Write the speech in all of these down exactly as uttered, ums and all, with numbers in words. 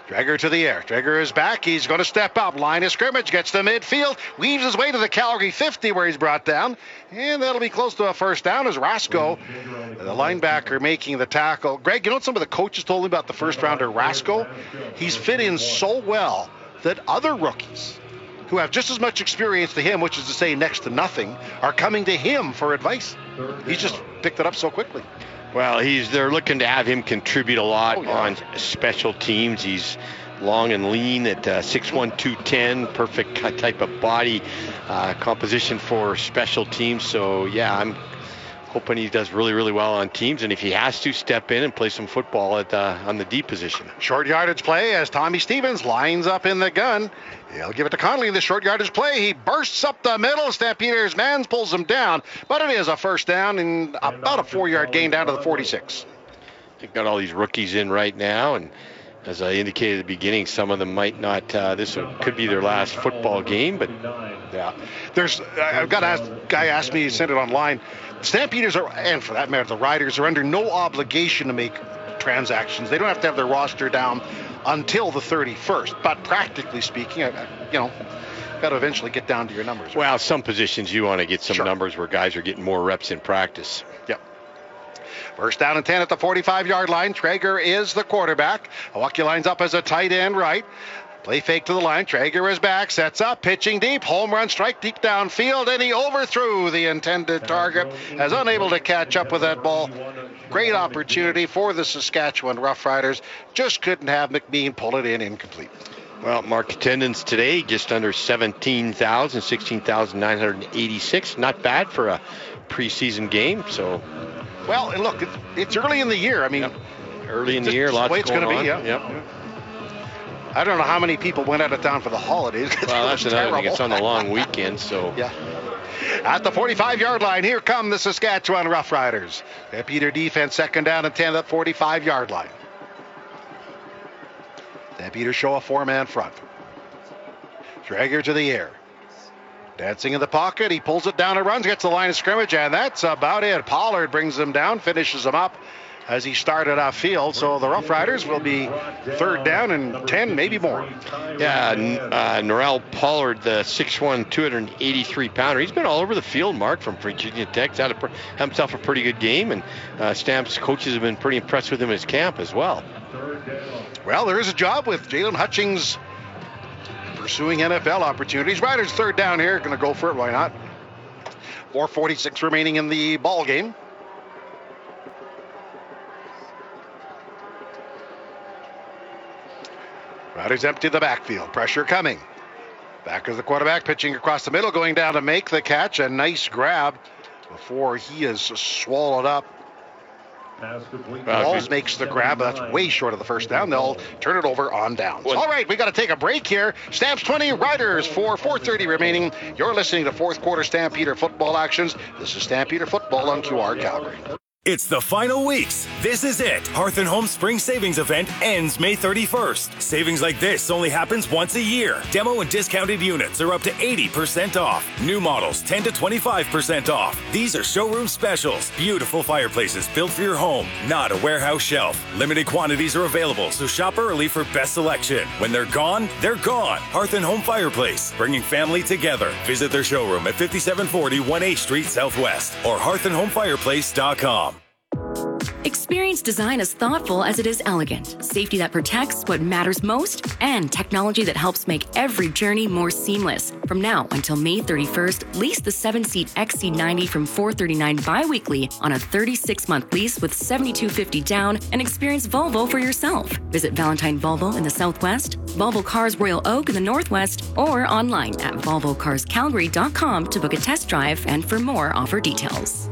Dreger to the air. Dreger is back. He's going to step up. Line of scrimmage. Gets to midfield. Weaves his way to the Calgary fifty where he's brought down. And that'll be close to a first down as Rasko, the linebacker, making the tackle. Greg, you know what some of the coaches told me about the first rounder, Rasko? He's fit in so well that other rookies who have just as much experience to him, which is to say next to nothing, are coming to him for advice. He's just picked it up so quickly. Well, he's they're looking to have him contribute a lot oh, yeah. on special teams. He's long and lean at uh, six one, two ten, perfect type of body uh, composition for special teams. So, yeah, I'm hoping he does really, really well on teams. And if he has to, step in and play some football at uh, on the D position. Short yardage play as Tommy Stevens lines up in the gun. He'll give it to Connolly in the short yardage play. He bursts up the middle. Stampeders man pulls him down. But it is a first down and about a four-yard gain down to the forty-six. They've got all these rookies in right now. And as I indicated at the beginning, some of them might not. Uh, this could be their last football game. But, yeah. There's, I've got to ask, guy asked me, he sent it online. Stampeders are, and for that matter, the Riders are under no obligation to make transactions. They don't have to have their roster down until the thirty-first. But practically speaking, you know, got to eventually get down to your numbers. Right? Well, some positions you want to get some sure. numbers where guys are getting more reps in practice. Yep. First down and ten at the forty-five-yard line. Traeger is the quarterback. Milwaukee lines up as a tight end right. Play fake to the line. Traeger is back, sets up, pitching deep, home run strike deep downfield, and he overthrew the intended target, as unable to catch up with that ball. Great opportunity for the Saskatchewan Roughriders. Just couldn't have McBean pull it in incomplete. Well, Mark, attendance today just under seventeen thousand, sixteen thousand nine hundred eighty-six. Not bad for a preseason game. So, well, and look, it's, it's early in the year. I mean, yep. early in the year, lots going on. It's going to be, yeah. Yep. Yep. I don't know how many people went out of town for the holidays. Well, that's another thing. It's on the long weekend, so. Yeah. At the forty-five-yard line, here come the Saskatchewan Roughriders. Stampeder defense, second down and ten at the forty-five-yard line. Stampeders show a four-man front. Traeger to the air. Dancing in the pocket. He pulls it down and runs, gets the line of scrimmage, and that's about it. Pollard brings him down, finishes him up as he started off field. So the Roughriders will be third down and ten, maybe more. Yeah, uh, Norrell Pollard, the six one, two eighty-three pounder. He's been all over the field, Mark, from Virginia Tech. He's had, a, had himself a pretty good game, and uh, Stamps coaches have been pretty impressed with him in his camp as well. Well, there is a job with Jalen Hutchings pursuing N F L opportunities. Riders third down here, going to go for it, why not? four forty-six remaining in the ball game. Riders empty the backfield. Pressure coming. Back is the quarterback, pitching across the middle, going down to make the catch. A nice grab before he is swallowed up. Balls makes the grab. That's way short of the first down. They'll turn it over on downs. All right, we got to take a break here. Stamps twenty, Riders for four thirty remaining. You're listening to fourth quarter Stampeder football actions. This is Stampeder football on Q R Calgary. It's the final weeks. This is it. Hearth and Home Spring Savings Event ends May thirty-first. Savings like this only happens once a year. Demo and discounted units are up to eighty percent off. New models ten to twenty-five percent off. These are showroom specials. Beautiful fireplaces built for your home, not a warehouse shelf. Limited quantities are available, so shop early for best selection. When they're gone, they're gone. Hearth and Home Fireplace, bringing family together. Visit their showroom at fifty-seven forty one eighth Street Southwest or hearth and home fireplace dot com. Experience design as thoughtful as it is elegant, safety that protects what matters most, and technology that helps make every journey more seamless. From now until May thirty-first, lease the seven-seat X C ninety from four hundred thirty-nine dollars bi-weekly on a thirty-six month lease with seven thousand two hundred fifty dollars down and experience Volvo for yourself. Visit Valentine Volvo in the Southwest, Volvo Cars Royal Oak in the Northwest, or online at volvo cars calgary dot com to book a test drive and for more offer details.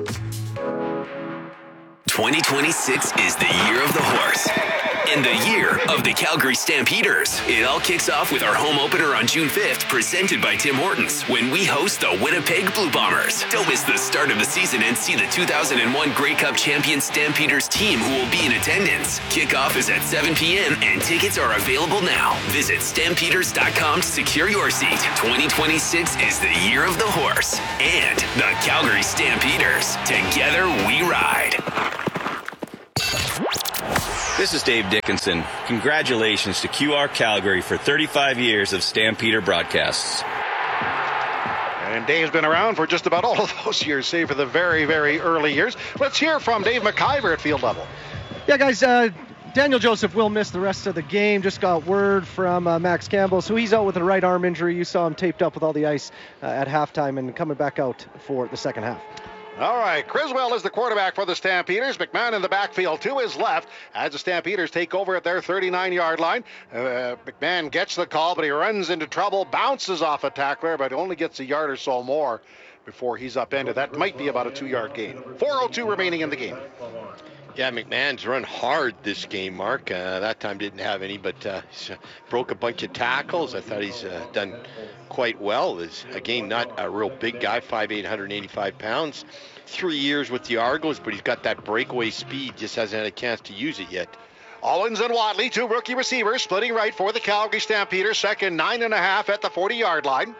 twenty twenty-six is the year of the horse and the year of the Calgary Stampeders. It all kicks off with our home opener on June fifth, presented by Tim Hortons, when we host the Winnipeg Blue Bombers. Don't miss the start of the season and see the two thousand one Grey Cup champion Stampeders team who will be in attendance. Kickoff is at seven p.m. and tickets are available now. Visit stampeders dot com to secure your seat. twenty twenty-six is the year of the horse and the Calgary Stampeders. Together we ride. This is Dave Dickinson. Congratulations to Q R Calgary for thirty-five years of Stampeder broadcasts. And Dave's been around for just about all of those years, save for the very, very early years. Let's hear from Dave McIver at field level. Yeah, guys, uh, Daniel Joseph will miss the rest of the game. Just got word from uh, Max Campbell. So he's out with a right arm injury. You saw him taped up with all the ice uh, at halftime and coming back out for the second half. All right, Criswell is the quarterback for the Stampeders. McMahon in the backfield to his left as the Stampeders take over at their thirty-nine-yard line. Uh, McMahon gets the call, but he runs into trouble, bounces off a tackler, but only gets a yard or so more before he's upended. That might be about a two-yard gain. four oh two remaining in the game. Yeah, McMahon's run hard this game, Mark. Uh, that time didn't have any, but uh, he's, uh, broke a bunch of tackles. I thought he's uh, done quite well. Is again not a real big guy, five eight, one hundred eighty-five pounds. Three years with the Argos, but he's got that breakaway speed. Just hasn't had a chance to use it yet. Owens and Watley, two rookie receivers, splitting right for the Calgary Stampeders. Second, nine and a half at the forty-yard line.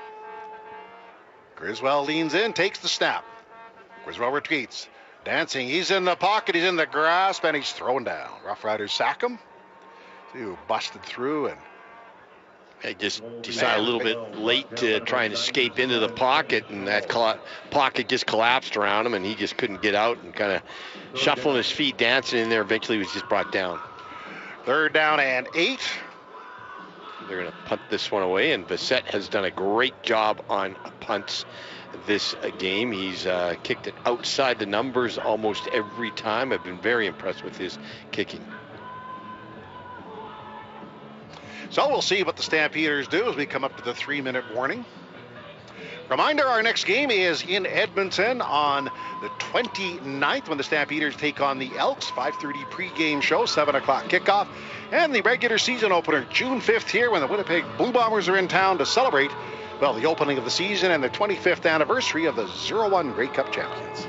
Criswell leans in, takes the snap. Criswell retreats. Dancing, he's in the pocket, he's in the grasp, and he's thrown down. Rough Riders sack him. See who busted through and I just decided a little bit late to try and escape into the pocket, and that coll- pocket just collapsed around him, and he just couldn't get out and kind of shuffling his feet, dancing in there. Eventually, he was just brought down. Third down and eight. They're going to punt this one away, and Bissett has done a great job on punts this uh, game. He's uh, kicked it outside the numbers almost every time. I've been very impressed with his kicking. So we'll see what the Stampeders do as we come up to the three-minute warning. Reminder, our next game is in Edmonton on the twenty-ninth when the Stampeders take on the Elks. five thirty pregame show, seven o'clock kickoff. And the regular season opener, June fifth here when the Winnipeg Blue Bombers are in town to celebrate, well, the opening of the season and the twenty-fifth anniversary of the zero one Grey Cup champions.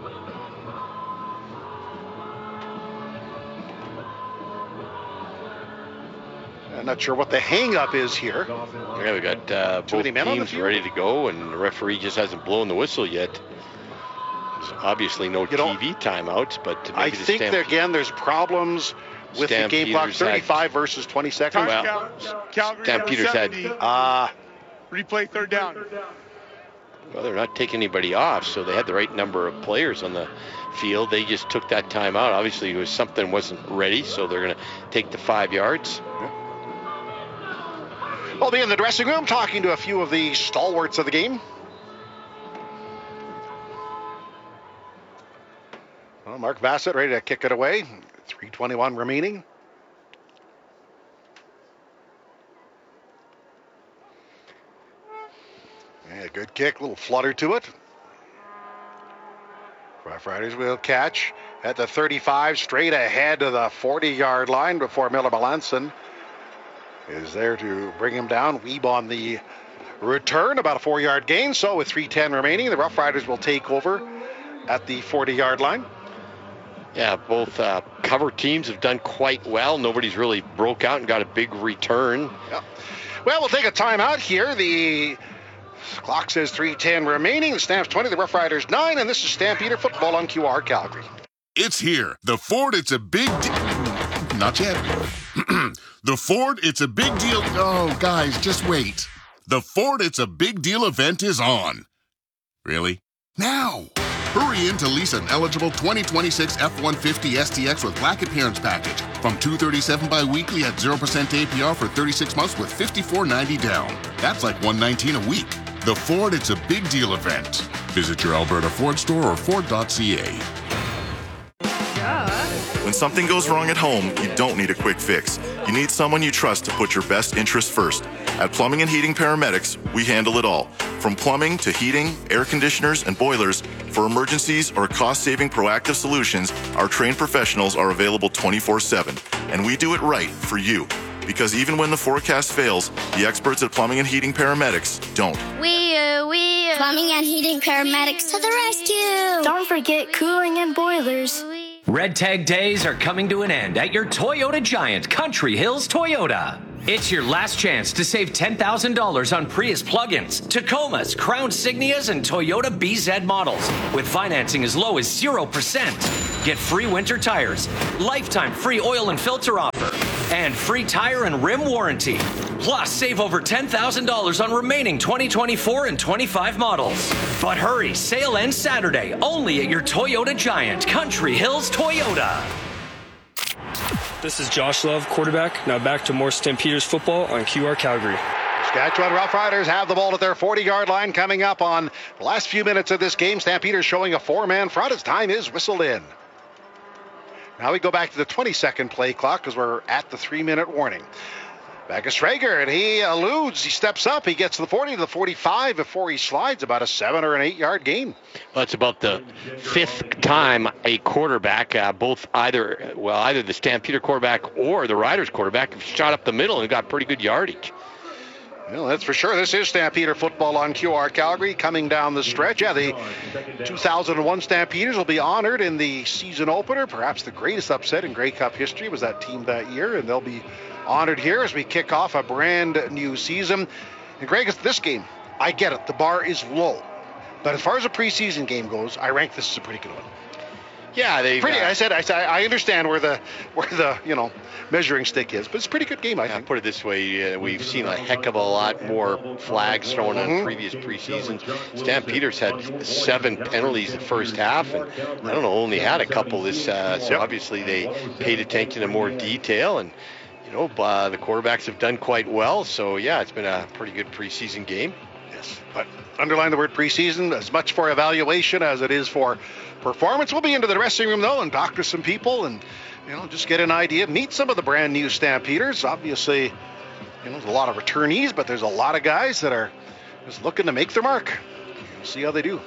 I'm not sure what the hang-up is here. Yeah, we got uh, both teams ready to go, and the referee just hasn't blown the whistle yet. There's obviously no you T V timeouts, but maybe I the think that again there's problems with the game clock. thirty-five had, versus twenty seconds. Well, Stampeders had uh, replay third down. Well, they're not taking anybody off, so they had the right number of players on the field. They just took that time out. Obviously, it was something wasn't ready, so they're going to take the five yards. Yeah. We'll be in the dressing room talking to a few of the stalwarts of the game. Well, Mark Bassett ready to kick it away. three twenty-one remaining. Yeah, good kick, little flutter to it. Rough Riders will catch at the thirty-five, straight ahead to the forty-yard line before Miller Melanson is there to bring him down. Weeb on the return, about a four-yard gain. So with three ten remaining, the Rough Riders will take over at the forty-yard line. Yeah, both uh, cover teams have done quite well. Nobody's really broke out and got a big return. Yep. Well, we'll take a timeout here. The clock says three ten remaining. The Stamps twenty, the Rough Riders nine, and this is Stampeder football on Q R Calgary. It's here. The Ford, it's a big deal. Not yet. The Ford, it's a big deal. Oh, guys, just wait. The Ford, it's a big deal event is on. Really? Now. Hurry in to lease an eligible twenty twenty-six F one fifty S T X with Black Appearance Package from two hundred thirty-seven dollars bi-weekly at zero percent A P R for thirty-six months with fifty-four ninety down. That's like one hundred nineteen dollars a week. The Ford, it's a big deal event. Visit your Alberta Ford store or Ford dot C A. When something goes wrong at home, you don't need a quick fix. You need someone you trust to put your best interest first. At Plumbing and Heating Paramedics, we handle it all. From plumbing to heating, air conditioners, and boilers, for emergencies or cost-saving proactive solutions, our trained professionals are available twenty-four seven. And we do it right for you. Because even when the forecast fails, the experts at Plumbing and Heating Paramedics don't. We, uh, we, uh, Plumbing and Heating Paramedics to the rescue! Don't forget cooling and boilers. Red Tag Days are coming to an end at your Toyota Giant, Country Hills Toyota. It's your last chance to save ten thousand dollars on Prius plug-ins, Tacomas, Crown Signias, and Toyota B Z models with financing as low as zero percent. Get free winter tires, lifetime free oil and filter offer, and free tire and rim warranty. Plus, save over ten thousand dollars on remaining twenty twenty-four and twenty-five models. But hurry, sale ends Saturday, only at your Toyota Giant, Country Hills Toyota. This is Josh Love, quarterback. Now back to more Stampeders football on Q R Calgary. Saskatchewan Roughriders have the ball at their forty-yard line coming up on the last few minutes of this game. Stampeders showing a four-man front as time is whistled in. Now we go back to the twenty-second play clock because we're at the three-minute warning. Back is Schrager, and he eludes. He steps up. He gets to the forty to the forty-five before he slides. About a seven or an eight-yard gain. Well, it's about the fifth time a quarterback, uh, both either, well, either the Stampeder quarterback or the Riders quarterback have shot up the middle and got pretty good yardage. Well, that's for sure. This is Stampeder football on Q R Calgary coming down the stretch. Yeah, the two thousand one Stampeders will be honored in the season opener. Perhaps the greatest upset in Grey Cup history was that team that year, and they'll be honored here as we kick off a brand new season. And Greg, this game, I get it. The bar is low. But as far as a preseason game goes, I rank this as a pretty good one. Yeah, they. Pretty. Uh, I said. I said. I understand where the where the you know measuring stick is, but it's a pretty good game. I yeah, think. Put it this way: uh, we've seen a heck of a lot more flags thrown mm-hmm. on previous preseasons. Stampeders had seven penalties the first half, and I don't know, only had a couple this. Uh, so yep. obviously they paid attention to more detail, and you know uh, the quarterbacks have done quite well. So yeah, it's been a pretty good preseason game. Yes, but underline the word preseason, as much for evaluation as it is for performance. We'll be into the dressing room, though, and talk to some people and, you know, just get an idea. Meet some of the brand new Stampeders. Obviously, you know, there's a lot of returnees, but there's a lot of guys that are just looking to make their mark. We'll see how they do.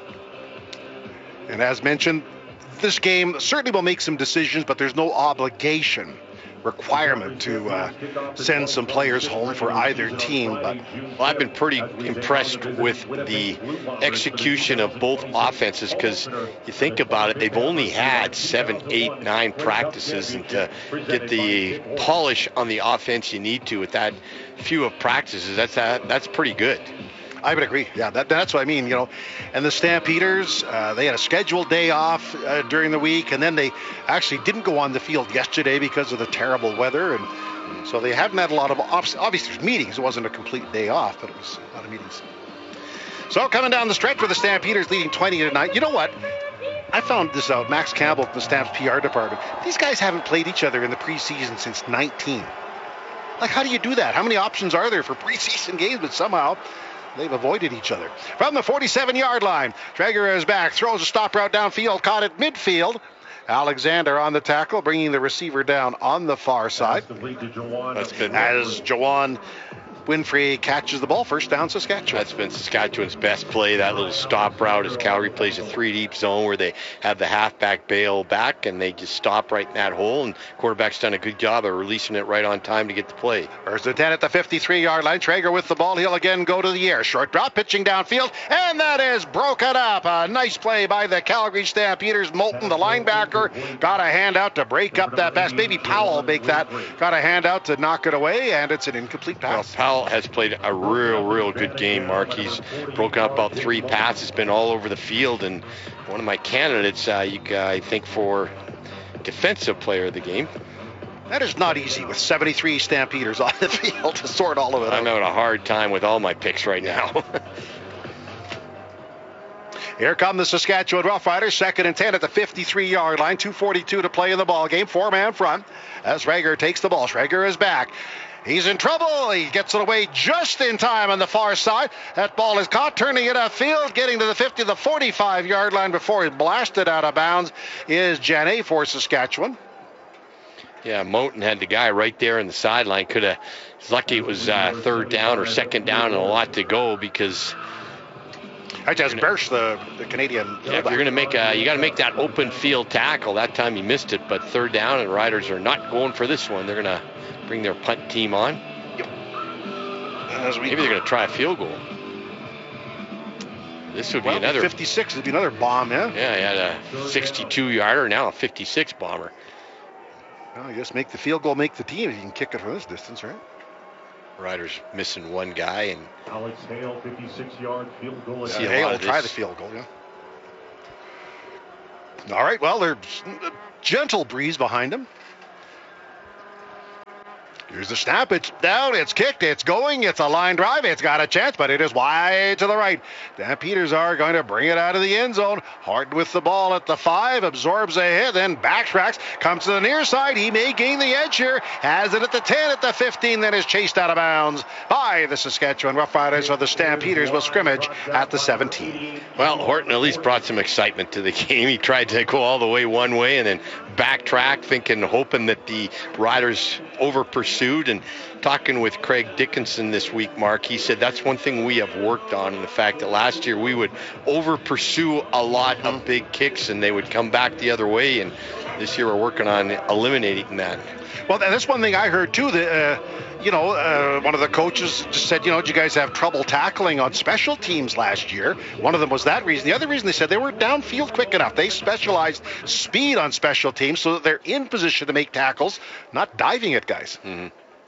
And as mentioned, this game certainly will make some decisions, but there's no obligation requirement to uh, send some players home for either team. But well, I've been pretty impressed with the execution of both offenses, because you think about it, they've only had seven, eight, nine practices, and to get the polish on the offense you need to with that few of practices, that's uh, that's pretty good. I would agree. Yeah, that, that's what I mean, you know. And the Stampeders, uh, they had a scheduled day off uh, during the week, and then they actually didn't go on the field yesterday because of the terrible weather. And so they haven't had a lot of, obviously there's meetings. It wasn't a complete day off, but it was a lot of meetings. So coming down the stretch with the Stampeders leading twenty to nine. You know what? I found this out. Max Campbell from the Stamps P R department. These guys haven't played each other in the preseason since nineteen. Like, how do you do that? How many options are there for preseason games? But somehow they've avoided each other. From the forty-seven-yard line, Traeger is back, throws a stop route downfield, caught at midfield. Alexander on the tackle, bringing the receiver down on the far side. That's been as Jawan Winfrey catches the ball. First down, Saskatchewan. That's been Saskatchewan's best play, that little stop route, as Calgary plays a three-deep zone where they have the halfback bail back, and they just stop right in that hole, and quarterback's done a good job of releasing it right on time to get the play. First and ten at the fifty-three-yard line. Traeger with the ball. He'll again go to the air. Short drop, pitching downfield, and that is broken up. A nice play by the Calgary Stampeders. Moulton, the linebacker, got a hand out to break up that pass. Maybe Powell make that. Got a hand out to knock it away, and it's an incomplete pass. Well, Powell has played a real, real good game, Mark. He's broken up about three passes, been all over the field, and one of my candidates, uh, you, uh, I think, for defensive player of the game. That is not easy with seventy-three Stampeders on the field to sort all of it out. I'm having a hard time with all my picks right now. Here come the Saskatchewan Roughriders, second and ten at the fifty-three-yard line. two forty-two to play in the ball game. Four-man front as Schrager takes the ball. Schrager is back. He's in trouble. He gets it away just in time on the far side. That ball is caught, turning it upfield, getting to the fifty, the forty-five-yard line before he's blasted out of bounds is Janet for Saskatchewan. Yeah, Moulton had the guy right there in the sideline. Could have, he's lucky it was uh, third down or second down and a lot to go, because I just burst the, the Canadian. Yeah, if you're going to make a, you got to make that open field tackle. That time you missed it, but third down, and Riders are not going for this one. They're going to bring their punt team on. Yep. Maybe they're going to try a field goal. This would be well, another fifty-six. Would be another bomb, yeah. Yeah, he had a sixty-two-yarder, now a fifty-six bomber. Well, you just make the field goal, make the team if you can kick it from this distance, right? Riders missing one guy, and Alex Hale, fifty-six-yard field goal. Yeah, Hale will try the field goal, yeah. All right, well, there's a gentle breeze behind him. Here's the snap. It's down. It's kicked. It's going. It's a line drive. It's got a chance, but it is wide to the right. Stampeders are going to bring it out of the end zone. Hard with the ball at the five. Absorbs a hit. Then backtracks. Comes to the near side. He may gain the edge here. Has it at the ten, at the fifteen. Then is chased out of bounds by the Saskatchewan Roughriders. So the Stampeders will scrimmage at the seventeen. Well, Horton at least brought some excitement to the game. He tried to go all the way one way and then backtrack, thinking, hoping that the Riders over pursued. And talking with Craig Dickinson this week, Mark, he said that's one thing we have worked on, in the fact that last year we would over pursue a lot mm-hmm. of big kicks and they would come back the other way, and this year we're working on eliminating that. Well, that's one thing I heard too, that uh, you know, uh, one of the coaches just said, you know, did you guys have trouble tackling on special teams last year? One of them was that reason. The other reason, they said they were downfield quick enough. They specialized speed on special teams so that they're in position to make tackles, not diving at guys. Mm-hmm.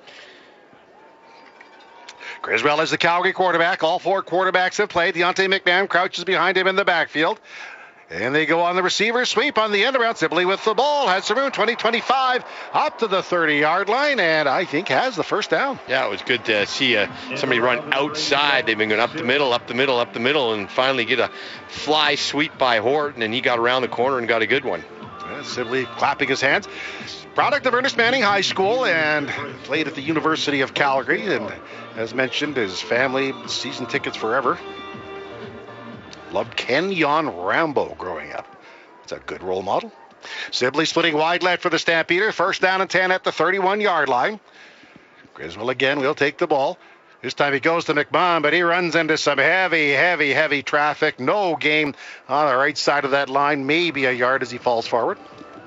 Griswold is the Calgary quarterback. All four quarterbacks have played. Deontay McMahon crouches behind him in the backfield. And they go on the receiver sweep on the end around. Sibley with the ball. Has some room. twenty twenty-five up to the thirty-yard line. And I think has the first down. Yeah, it was good to see uh, somebody run outside. They've been going up the middle, up the middle, up the middle, and finally get a fly sweep by Horton. And he got around the corner and got a good one. Yeah, Sibley clapping his hands. Product of Ernest Manning High School and played at the University of Calgary. And as mentioned, his family, season tickets forever. Loved Kenyon Rambo growing up. It's a good role model. Sibley splitting wide left for the Stampeders. First down and ten at the thirty-one-yard line. Griswold again will take the ball. This time he goes to McMahon, but he runs into some heavy, heavy, heavy traffic. No gain on the right side of that line. Maybe a yard as he falls forward.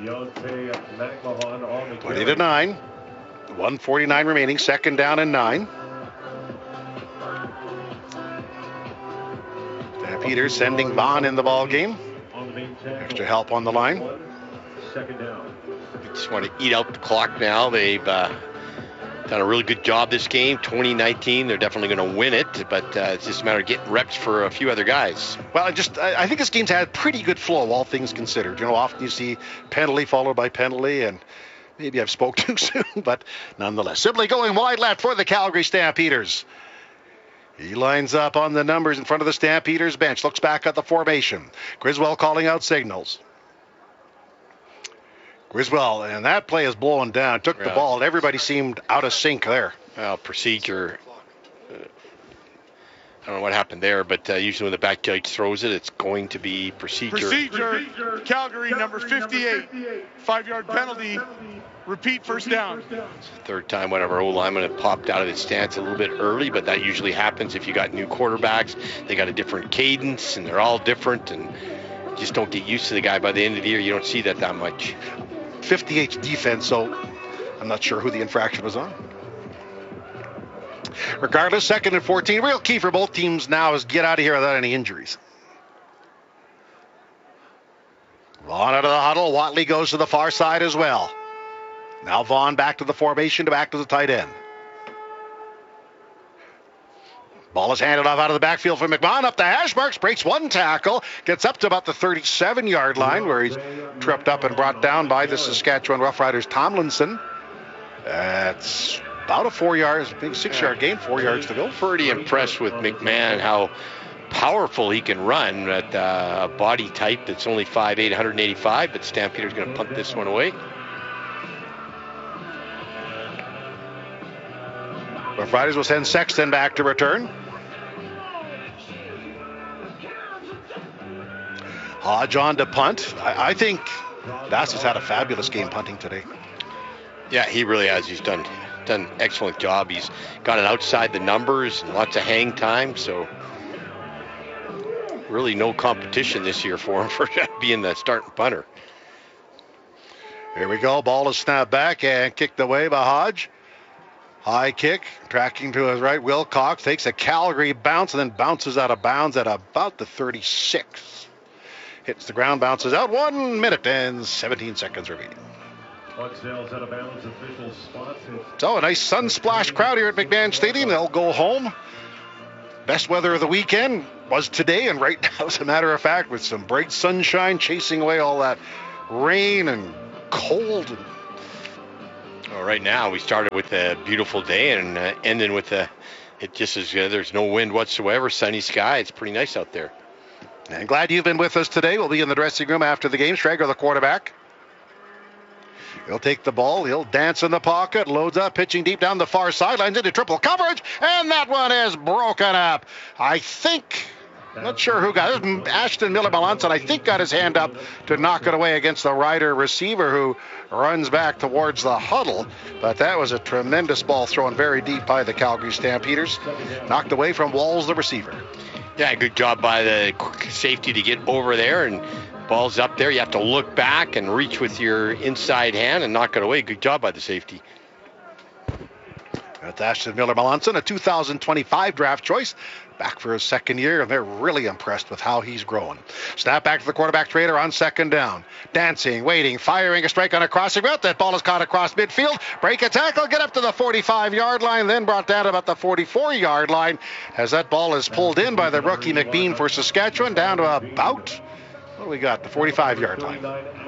twenty to nine. one forty-nine remaining. Second down and nine. Peters sending Vaughn in the ball game. Extra help on the line. They just want to eat out the clock now. They've uh, done a really good job this game. twenty nineteen, they're definitely going to win it, but uh, it's just a matter of getting reps for a few other guys. Well, I just I, I think this game's had pretty good flow, all things considered. You know, often you see penalty followed by penalty, and maybe I've spoke too soon, but nonetheless. Sibley going wide left for the Calgary Stampeders. He lines up on the numbers in front of the Stampeders bench. Looks back at the formation. Griswold calling out signals. Griswold, and that play is blowing down. Took yeah. the ball, and everybody seemed out of sync there. Well, procedure. Uh, I don't know what happened there, but uh, usually when the back judge throws it, it's going to be procedure. Procedure. Calgary, number fifty-eight. Five-yard penalty. Repeat first down. Third time, whatever, O-lineman had popped out of his stance a little bit early, but that usually happens if you got new quarterbacks. They got a different cadence, and they're all different, and just don't get used to the guy. By the end of the year, you don't see that that much. fifty-eight's defense, so I'm not sure who the infraction was on. Regardless, second and fourteen. Real key for both teams now is get out of here without any injuries. Vaughn out of the huddle. Watley goes to the far side as well. Now Vaughn back to the formation, to back to the tight end. Ball is handed off out of the backfield for McMahon. Up the hash marks, breaks one tackle, gets up to about the thirty-seven-yard line where he's tripped up and brought down by the Saskatchewan Roughriders' Tomlinson. That's about a four yards, big six-yard gain, four yards to go. Pretty impressed with McMahon, how powerful he can run at uh, a body type that's only five eight, one eighty-five, but Stampeder's going to punt this one away. Rough Riders will send Sexton back to return. Hodge on to punt. I, I think Bass's had a fabulous game punting today. Yeah, he really has. He's done done an excellent job. He's got it outside the numbers and lots of hang time, so really no competition this year for him for being the starting punter. Here we go. Ball is snapped back and kicked away by Hodge. High kick, tracking to his right. Wilcox takes a Calgary bounce and then bounces out of bounds at about the thirty-six. Hits the ground, bounces out. One minute and seventeen seconds remaining. Pucksails out of bounds, official spots it. So a nice sun-splashed crowd here at McMahon Stadium. They'll go home. Best weather of the weekend was today, and right now, as a matter of fact, with some bright sunshine chasing away all that rain and cold. Well, right now, we started with a beautiful day and uh, ending with a, it just is, uh, there's no wind whatsoever, sunny sky. It's pretty nice out there. And glad you've been with us today. We'll be in the dressing room after the game. Strager, the quarterback. He'll take the ball. He'll dance in the pocket. Loads up, pitching deep down the far sidelines into triple coverage. And that one is broken up. I think, not sure who got it. Ashton Miller-Melanson, I think, got his hand up to knock it away against the Rider receiver who runs back towards the huddle. But that was a tremendous ball thrown very deep by the Calgary Stampeders. Knocked away from Walls, the receiver. Yeah, good job by the safety to get over there, and ball's up there. You have to look back and reach with your inside hand and knock it away. Good job by the safety. That's Ashton Miller-Melanson, a two thousand twenty-five draft choice. Back for his second year, and they're really impressed with how he's growing. Snap back to the quarterback trader on second down. Dancing, waiting, firing a strike on a crossing route. That ball is caught across midfield. Break a tackle, get up to the forty-five-yard line, then brought down about the forty-four-yard line as that ball is pulled in by the rookie McBean for Saskatchewan down to about, what do we got, the forty-five-yard line.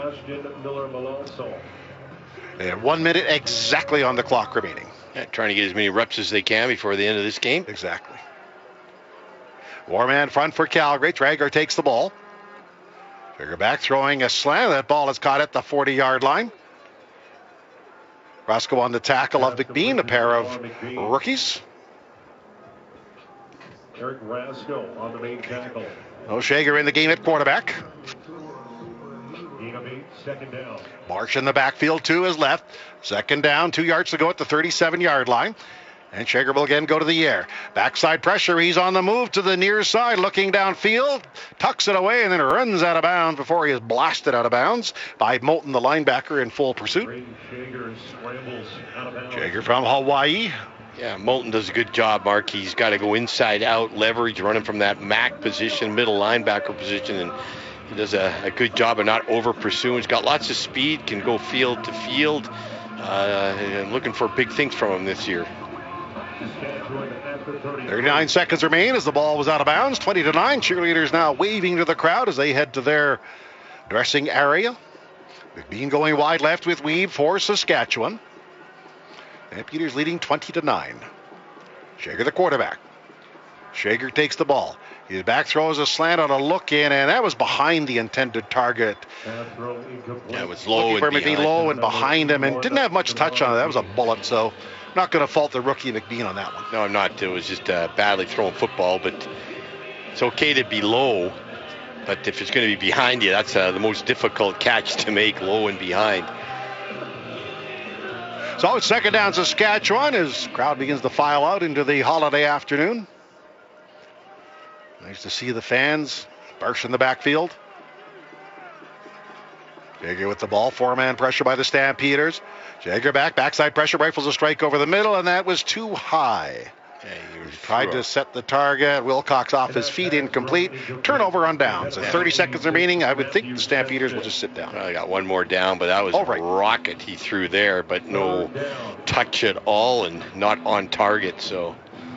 And one minute exactly on the clock remaining. Yeah, trying to get as many reps as they can before the end of this game. Exactly. Four-man front for Calgary. Traeger takes the ball. Traeger back throwing a slant. That ball is caught at the forty-yard line. Roscoe on the tackle of McBean, a pair of rookies. Eric Roscoe on the main tackle. O'Shager in the game at quarterback. Second down. Marsh in the backfield to his left. Second down, two yards to go at the thirty-seven-yard line. And Shager will again go to the air. Backside pressure. He's on the move to the near side, looking downfield. Tucks it away and then runs out of bounds before he is blasted out of bounds by Moulton, the linebacker, in full pursuit. Shager from Hawaii. Yeah, Moulton does a good job, Mark. He's got to go inside out, leverage, running from that Mac position, middle linebacker position, and he does a, a good job of not over pursuing. He's got lots of speed, can go field to field. Uh, and looking for big things from him this year. thirty-nine seconds remain as the ball was out of bounds. twenty to nine. Cheerleaders now waving to the crowd as they head to their dressing area. McBean going wide left with Weave for Saskatchewan. And Peters leading twenty to nine. Shager the quarterback. Shager takes the ball. His back throws a slant on a look in, and that was behind the intended target. Yeah, it was low Looking and for McBean behind. low and behind him, and didn't have much touch on it. That was a bullet, so not going to fault the rookie McBean on that one. No, I'm not. It was just uh, badly thrown football, but it's okay to be low. But if it's going to be behind you, that's uh, the most difficult catch to make, low and behind. So it's second down Saskatchewan as crowd begins to file out into the holiday afternoon. Nice to see the fans burst in the backfield. Jager with the ball, four-man pressure by the Stampeders. Jager back, backside pressure, rifles a strike over the middle, and that was too high. Yeah, he tried to set the target. Wilcox off his feet, incomplete. Turnover on downs. And thirty seconds remaining. I would think the Stampeders will just sit down. Well, I got one more down, but that was all right. A rocket he threw there, but no touch at all and not on target, so...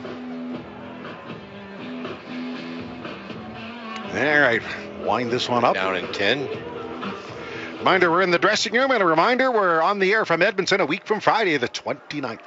All right, wind this one up. Down in ten. Reminder, we're in the dressing room, and a reminder, we're on the air from Edmonton a week from Friday, the twenty-ninth.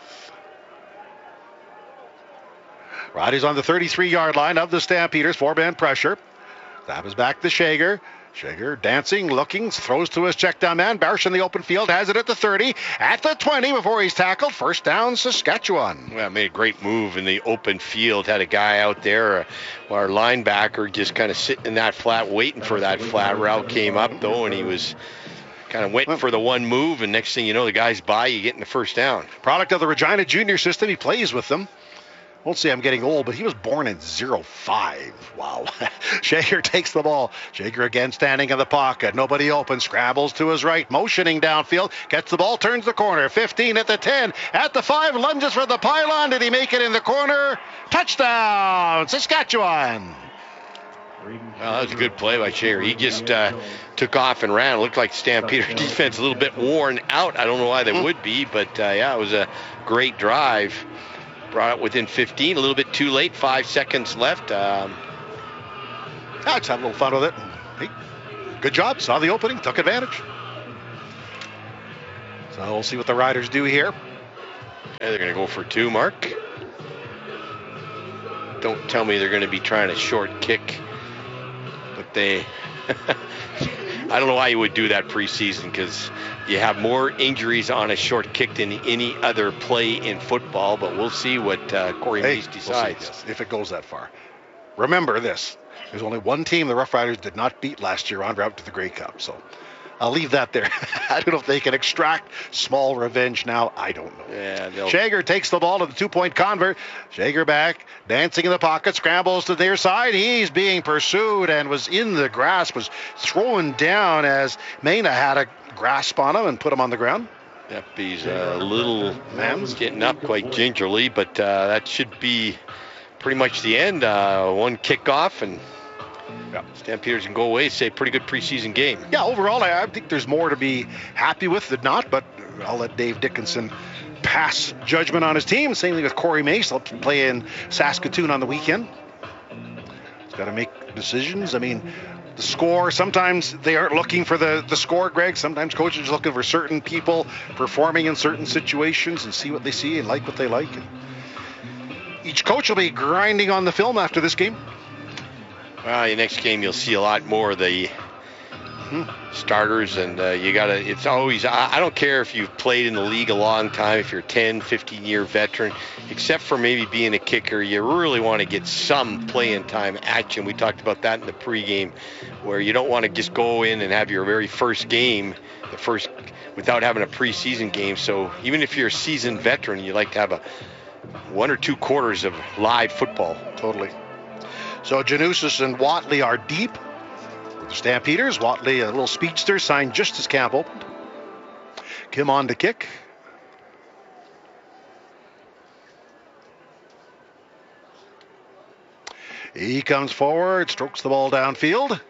Roddy's on the thirty-three-yard line of the Stampeders, four-man pressure. That was back to Shager. Shager dancing, looking, throws to his check down man. Barsh in the open field, has it at the thirty, at the twenty before he's tackled. First down, Saskatchewan. Well, made a great move in the open field. Had a guy out there, uh, our linebacker, just kind of sitting in that flat, waiting for that flat route. Came up, though, and he was kind of waiting for the one move, and next thing you know, the guy's by you getting the first down. Product of the Regina Junior system. He plays with them. Won't say I'm getting old, but he was born in oh five. Wow. Shager takes the ball. Shager again standing in the pocket. Nobody open. Scrambles to his right. Motioning downfield. Gets the ball. Turns the corner. fifteen at the ten. At the five. Lunges for the pylon. Did he make it in the corner? Touchdown, Saskatchewan. Well, that was a good play by Shager. He just uh, took off and ran. It looked like Stampeder defense a little bit worn out. I don't know why they would be, but uh, yeah, it was a great drive. Brought it within fifteen, a little bit too late. Five seconds left. Um, Let's have a little fun with it. Hey, good job. Saw the opening, took advantage. So we'll see what the Riders do here. Yeah, they're going to go for two, Mark. Don't tell me they're going to be trying a short kick. But they... I don't know why you would do that preseason, because you have more injuries on a short kick than any other play in football. But we'll see what uh, Corey hey, Mace decides. We'll see, yes, if it goes that far. Remember this. There's only one team the Rough Riders did not beat last year en route to the Grey Cup. So I'll leave that there. I don't know if they can extract small revenge now. I don't know. Yeah, they'll... Shager takes the ball to the two-point convert. Shager back, dancing in the pocket, scrambles to their side. He's being pursued and was in the grasp, was thrown down as Mena had a grasp on him and put him on the ground. Yep, he's a little man's getting up quite gingerly, but uh, that should be pretty much the end. Uh, one kickoff and yeah, Stampeders can go away. Say pretty good preseason game. Yeah, overall, I, I think there's more to be happy with than not, but I'll let Dave Dickinson pass judgment on his team. Same thing with Corey Mace. They'll play in Saskatoon on the weekend. He's got to make decisions. I mean, the score, sometimes they aren't looking for the, the score, Greg. Sometimes coaches are looking for certain people performing in certain situations and see what they see and like what they like. And each coach will be grinding on the film after this game. Well, your next game you'll see a lot more of the starters, and uh, you gotta, it's always, I, I don't care if you've played in the league a long time, if you're a ten, fifteen year veteran, except for maybe being a kicker, you really want to get some playing time action. We talked about that in the pregame, where you don't want to just go in and have your very first game, the first, without having a preseason game. So even if you're a seasoned veteran, you like to have a one or two quarters of live football. Totally. So Janusis and Watley are deep. The Stampeders, Watley, a little speedster, signed just as camp opened. Kim on to kick. He comes forward, strokes the ball downfield.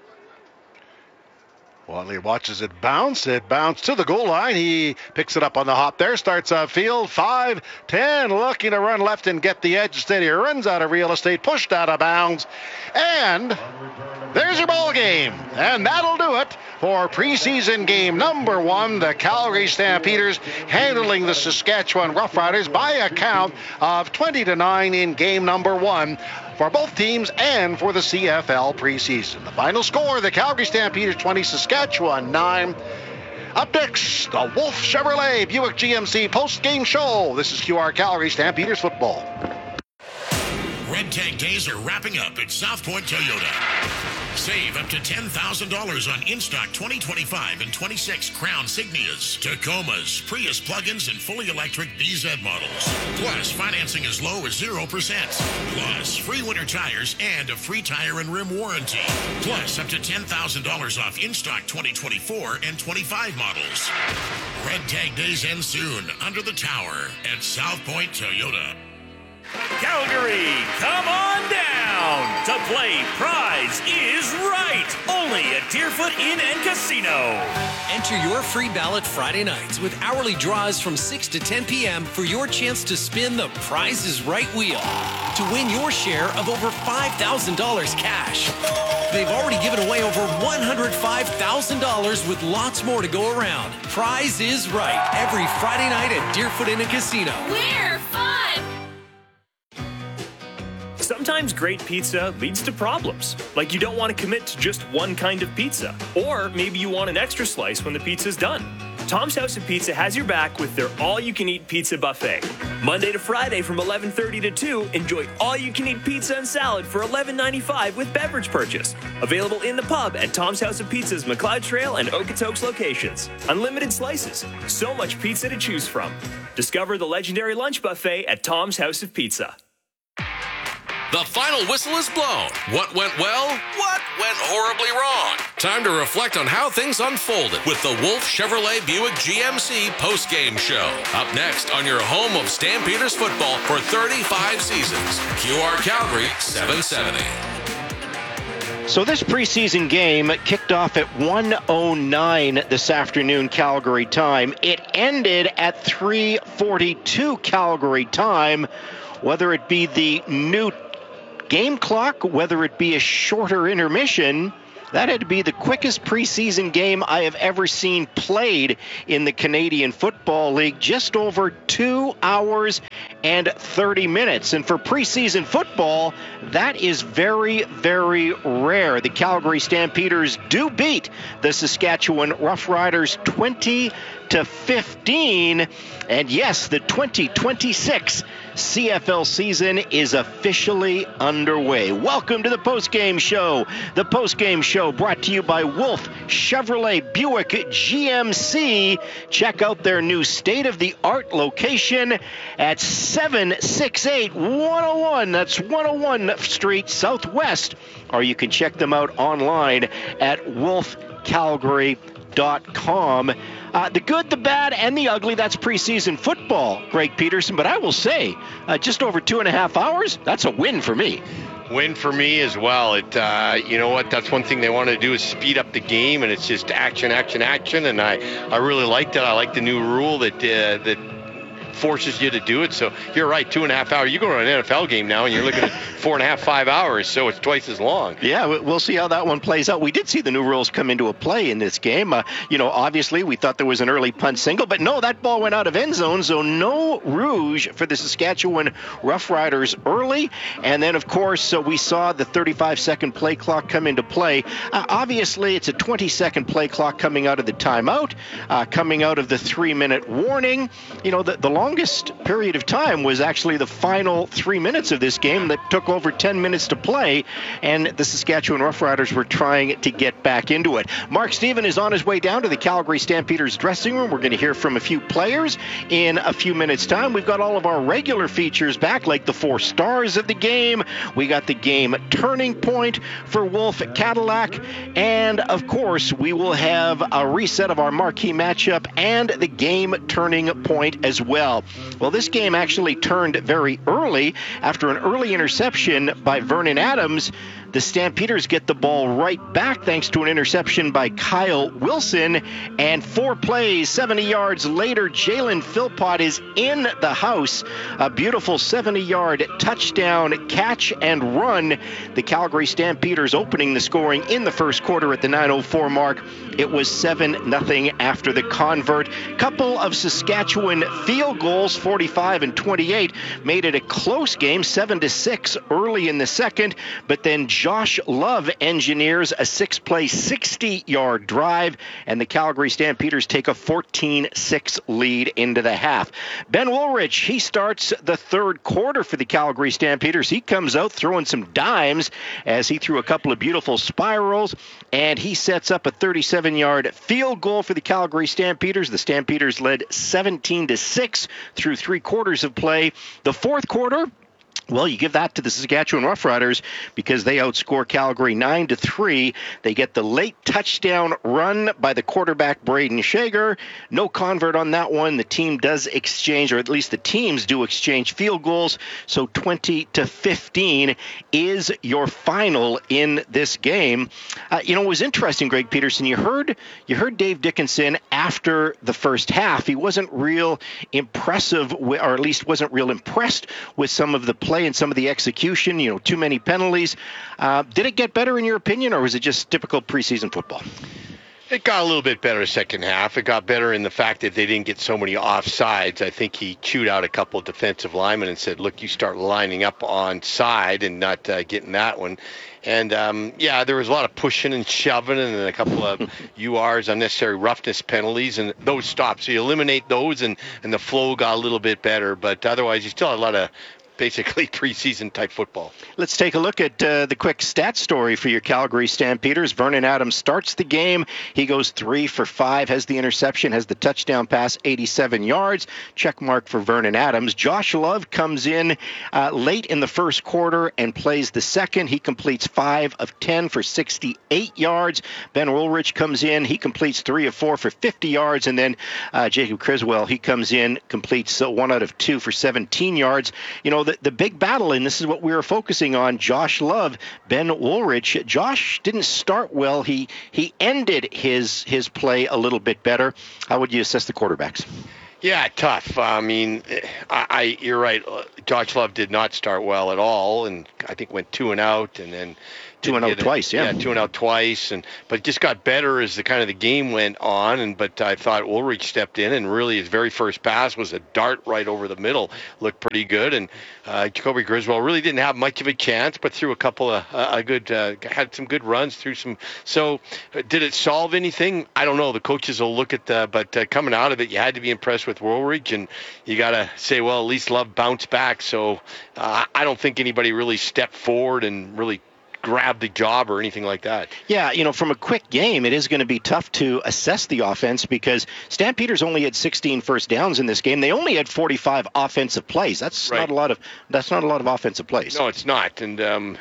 Watley watches it bounce. It bounced to the goal line. He picks it up on the hop there. Starts upfield. five ten. Looking to run left and get the edge. Instead, he runs out of real estate. Pushed out of bounds. And there's your ball game. And that'll do it for preseason game number one. The Calgary Stampeders handling the Saskatchewan Roughriders by a count of twenty to nine in game number one for both teams and for the C F L preseason. The final score, the Calgary Stampeders twenty, Saskatchewan nine. Up next, the Wolf Chevrolet Buick G M C post-game show. This is Q R Calgary Stampeders football. Red Tag Days are wrapping up at South Point Toyota. Save up to ten thousand dollars on in-stock twenty twenty-five and twenty-six Crown Signias, Tacomas, Prius plug-ins, and fully electric B Z models. Plus, financing as low as zero percent. Plus, free winter tires and a free tire and rim warranty. Plus, up to ten thousand dollars off in-stock twenty twenty-four and twenty-five models. Red Tag Days end soon under the tower at South Point Toyota. Calgary, come on down to play Prize is Right, only at Deerfoot Inn and Casino. Enter your free ballot Friday nights with hourly draws from six to ten p.m. for your chance to spin the Prize is Right wheel to win your share of over five thousand dollars cash. They've already given away over one hundred five thousand dollars with lots more to go around. Prize is Right, every Friday night at Deerfoot Inn and Casino. We're fun! Sometimes great pizza leads to problems, like you don't want to commit to just one kind of pizza, or maybe you want an extra slice when the pizza's done. Tom's House of Pizza has your back with their all-you-can-eat pizza buffet. Monday to Friday from eleven thirty to two, enjoy all-you-can-eat pizza and salad for eleven ninety-five with beverage purchase. Available in the pub at Tom's House of Pizza's McLeod Trail and Okotoks locations. Unlimited slices, so much pizza to choose from. Discover the legendary lunch buffet at Tom's House of Pizza. The final whistle is blown. What went well? What went horribly wrong? Time to reflect on how things unfolded with the Wolf Chevrolet Buick G M C postgame show. Up next on your home of Stampeders football for thirty-five seasons. Q R Calgary seven seventy. So this preseason game kicked off at one oh nine this afternoon Calgary time. It ended at three forty-two Calgary time. Whether it be the new game clock, whether it be a shorter intermission, that had to be the quickest preseason game I have ever seen played in the Canadian Football League. Just over two hours and thirty minutes. And for preseason football, that is very, very rare. The Calgary Stampeders do beat the Saskatchewan Roughriders twenty to fifteen. And yes, the twenty twenty-six C F L season is officially underway. Welcome to the postgame show. The postgame show brought to you by Wolf Chevrolet Buick G M C. Check out their new state-of-the-art location at seven sixty-eight one oh one. That's one oh one Street Southwest. Or you can check them out online at wolf calgary dot com. Uh, the good, the bad, and the ugly, that's preseason football, Greg Peterson. But I will say, uh, just over two and a half hours, that's a win for me. Win for me as well. It, uh, you know what? That's one thing they want to do is speed up the game, and it's just action, action, action. And I, I really liked it. I like the new rule that uh, that forces you to do it. So you're right, two and a half hours. You go to an N F L game now, and you're looking at four and a half, five hours. So it's twice as long. Yeah, we'll see how that one plays out. We did see the new rules come into a play in this game. Uh, you know, obviously we thought there was an early punt single, but no, that ball went out of end zone. So no rouge for the Saskatchewan Roughriders early. And then, of course, so we saw the thirty-five second play clock come into play. Uh, obviously, it's a twenty second play clock coming out of the timeout, uh, coming out of the three minute warning. You know, the, the long longest period of time was actually the final three minutes of this game that took over ten minutes to play, and the Saskatchewan Roughriders were trying to get back into it. Mark Stephen is on his way down to the Calgary Stampeders dressing room. We're going to hear from a few players in a few minutes' time. We've got all of our regular features back, like the four stars of the game. We got the game turning point for Wolf Cadillac, and of course, we will have a reset of our marquee matchup and the game turning point as well. Well, this game actually turned very early after an early interception by Vernon Adams. The Stampeders get the ball right back thanks to an interception by Kyle Wilson. And four plays, seventy yards later, Jalen Philpott is in the house. A beautiful seventy-yard touchdown catch and run. The Calgary Stampeders opening the scoring in the first quarter at the nine oh four mark. It was seven nothing after the convert. Couple of Saskatchewan field goals, forty-five and twenty-eight, made it a close game, seven to six early in the second. But then Josh Love engineers a six-play, sixty-yard drive, and the Calgary Stampeders take a fourteen six lead into the half. Ben Woolrich, he starts the third quarter for the Calgary Stampeders. He comes out throwing some dimes as he threw a couple of beautiful spirals, and he sets up a thirty-seven-yard field goal for the Calgary Stampeders. The Stampeders led seventeen to six through three quarters of play. The fourth quarter, well, you give that to the Saskatchewan Roughriders because they outscore Calgary nine to three. They get the late touchdown run by the quarterback Braden Shager. No convert on that one. The team does exchange, or at least the teams do exchange field goals. So twenty to fifteen is your final in this game. Uh, you know, it was interesting, Greg Peterson. You heard you heard Dave Dickinson after the first half. He wasn't real impressive, or at least wasn't real impressed with some of the play and some of the execution, you know, too many penalties. Uh, did it get better in your opinion, or was it just typical preseason football? It got a little bit better second half. It got better in the fact that they didn't get so many offsides. I think he chewed out a couple of defensive linemen and said, look, you start lining up on side and not uh, getting that one. And, um, yeah, there was a lot of pushing and shoving and a couple of U Rs, unnecessary roughness penalties, and those stopped. So you eliminate those, and, and the flow got a little bit better. But otherwise, you still had a lot of basically preseason type football. Let's take a look at uh, the quick stat story for your Calgary Stampeders. Vernon Adams starts the game. He goes three for five, has the interception, has the touchdown pass, eighty-seven yards. Check mark for Vernon Adams. Josh Love comes in uh, late in the first quarter and plays the second. He completes five of ten for sixty-eight yards. Ben Woolrich comes in. He completes three of four for fifty yards. And then uh, Jacob Criswell, he comes in, completes uh, one out of two for seventeen yards. You know, the, the big battle, and this is what we were focusing on, Josh Love, Ben Woolridge. Josh didn't start well. He he ended his his play a little bit better. How would you assess the quarterbacks? Yeah, tough. I mean, I, I you're right. Josh Love did not start well at all, and I think went two and out, and then two and out twice. Yeah, yeah, two and out twice, and but it just got better as the kind of the game went on. And but I thought Woolridge stepped in, and really his very first pass was a dart right over the middle, looked pretty good. And uh, Jacoby Griswold really didn't have much of a chance, but threw a couple of uh, a good uh, had some good runs through some. So uh, did it solve anything? I don't know. The coaches will look at the, but uh, coming out of it, you had to be impressed with Woolridge, and you got to say, well, at least Love bounced back. So uh, I don't think anybody really stepped forward and really grab the job or anything like that. Yeah, you know, from a quick game, it is going to be tough to assess the offense because Stampeders only had sixteen first downs in this game. They only had forty-five offensive plays. That's right. not a lot of that's not a lot of offensive plays. No, it's not. And um,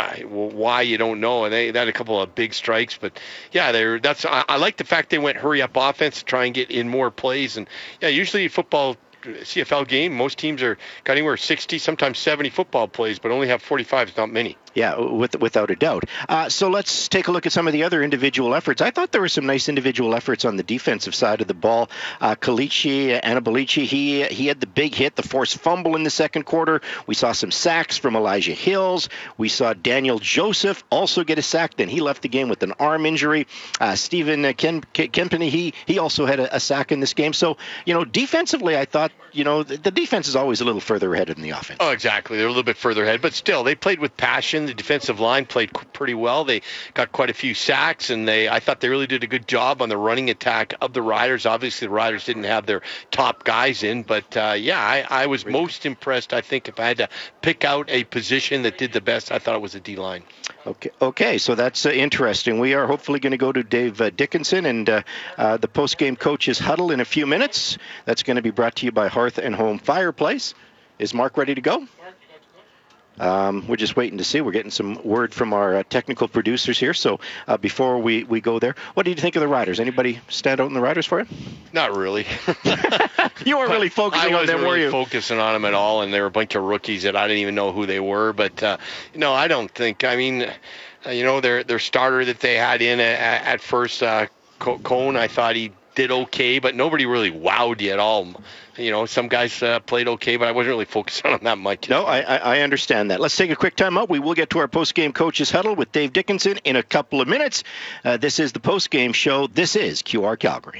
why you don't know. And they, they had a couple of big strikes, but yeah, they're that's. I, I like the fact they went hurry up offense to try and get in more plays. And yeah, usually football. C F L game, most teams are got anywhere sixty, sometimes seventy football plays, but only have forty-five. It's not many. Yeah, with, without a doubt. Uh, so let's take a look at some of the other individual efforts. I thought there were some nice individual efforts on the defensive side of the ball. Uh, Kalichi, Anabolici, he he had the big hit, the forced fumble in the second quarter. We saw some sacks from Elijah Hills. We saw Daniel Joseph also get a sack. Then he left the game with an arm injury. Uh, Stephen Ken, Kempany, he he also had a, a sack in this game. So, you know, defensively, I thought, you know, the, the defense is always a little further ahead than the offense. Oh, exactly. They're a little bit further ahead, but still, they played with passion. The defensive line played pretty well. They got quite a few sacks, and they I thought they really did a good job on the running attack of the Riders. Obviously, the Riders didn't have their top guys in, but uh, yeah, I, I was most impressed. I think if I had to pick out a position that did the best, I thought it was the D-line. Okay, okay, so that's uh, interesting. We are hopefully going to go to Dave uh, Dickinson and uh, uh, the post-game coaches huddle in a few minutes. That's going to be brought to you by Hearth and Home Fireplace. Is Mark ready to go? Um, we're just waiting to see. We're getting some word from our uh, technical producers here. So uh, before we, we go there, what did you think of the Riders? Anybody stand out in the Riders for you? Not really. You weren't really focusing on them, really were you? focusing on them at all, and they were a bunch of rookies that I didn't even know who they were. But uh, no, I don't think. I mean, uh, you know, their their starter that they had in at, at first, uh, Cone, I thought he did okay, but nobody really wowed you at all. You know, some guys uh, played okay, but I wasn't really focused on them that much. No, I, I understand that. Let's take a quick time out. We will get to our post-game coaches huddle with Dave Dickinson in a couple of minutes. Uh, this is the post-game show. This is Q R Calgary.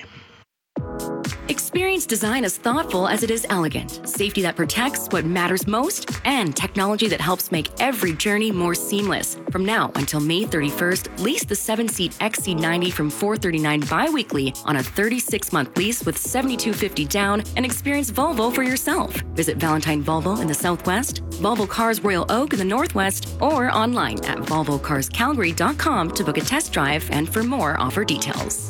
Experience design as thoughtful as it is elegant, safety that protects what matters most, and technology that helps make every journey more seamless. From now until May thirty-first, lease the seven-seat X C ninety from four hundred thirty-nine dollars bi-weekly on a thirty-six month lease with seven thousand two hundred fifty dollars down and experience Volvo for yourself. Visit Valentine Volvo in the Southwest, Volvo Cars Royal Oak in the Northwest, or online at volvo cars calgary dot com to book a test drive and for more offer details.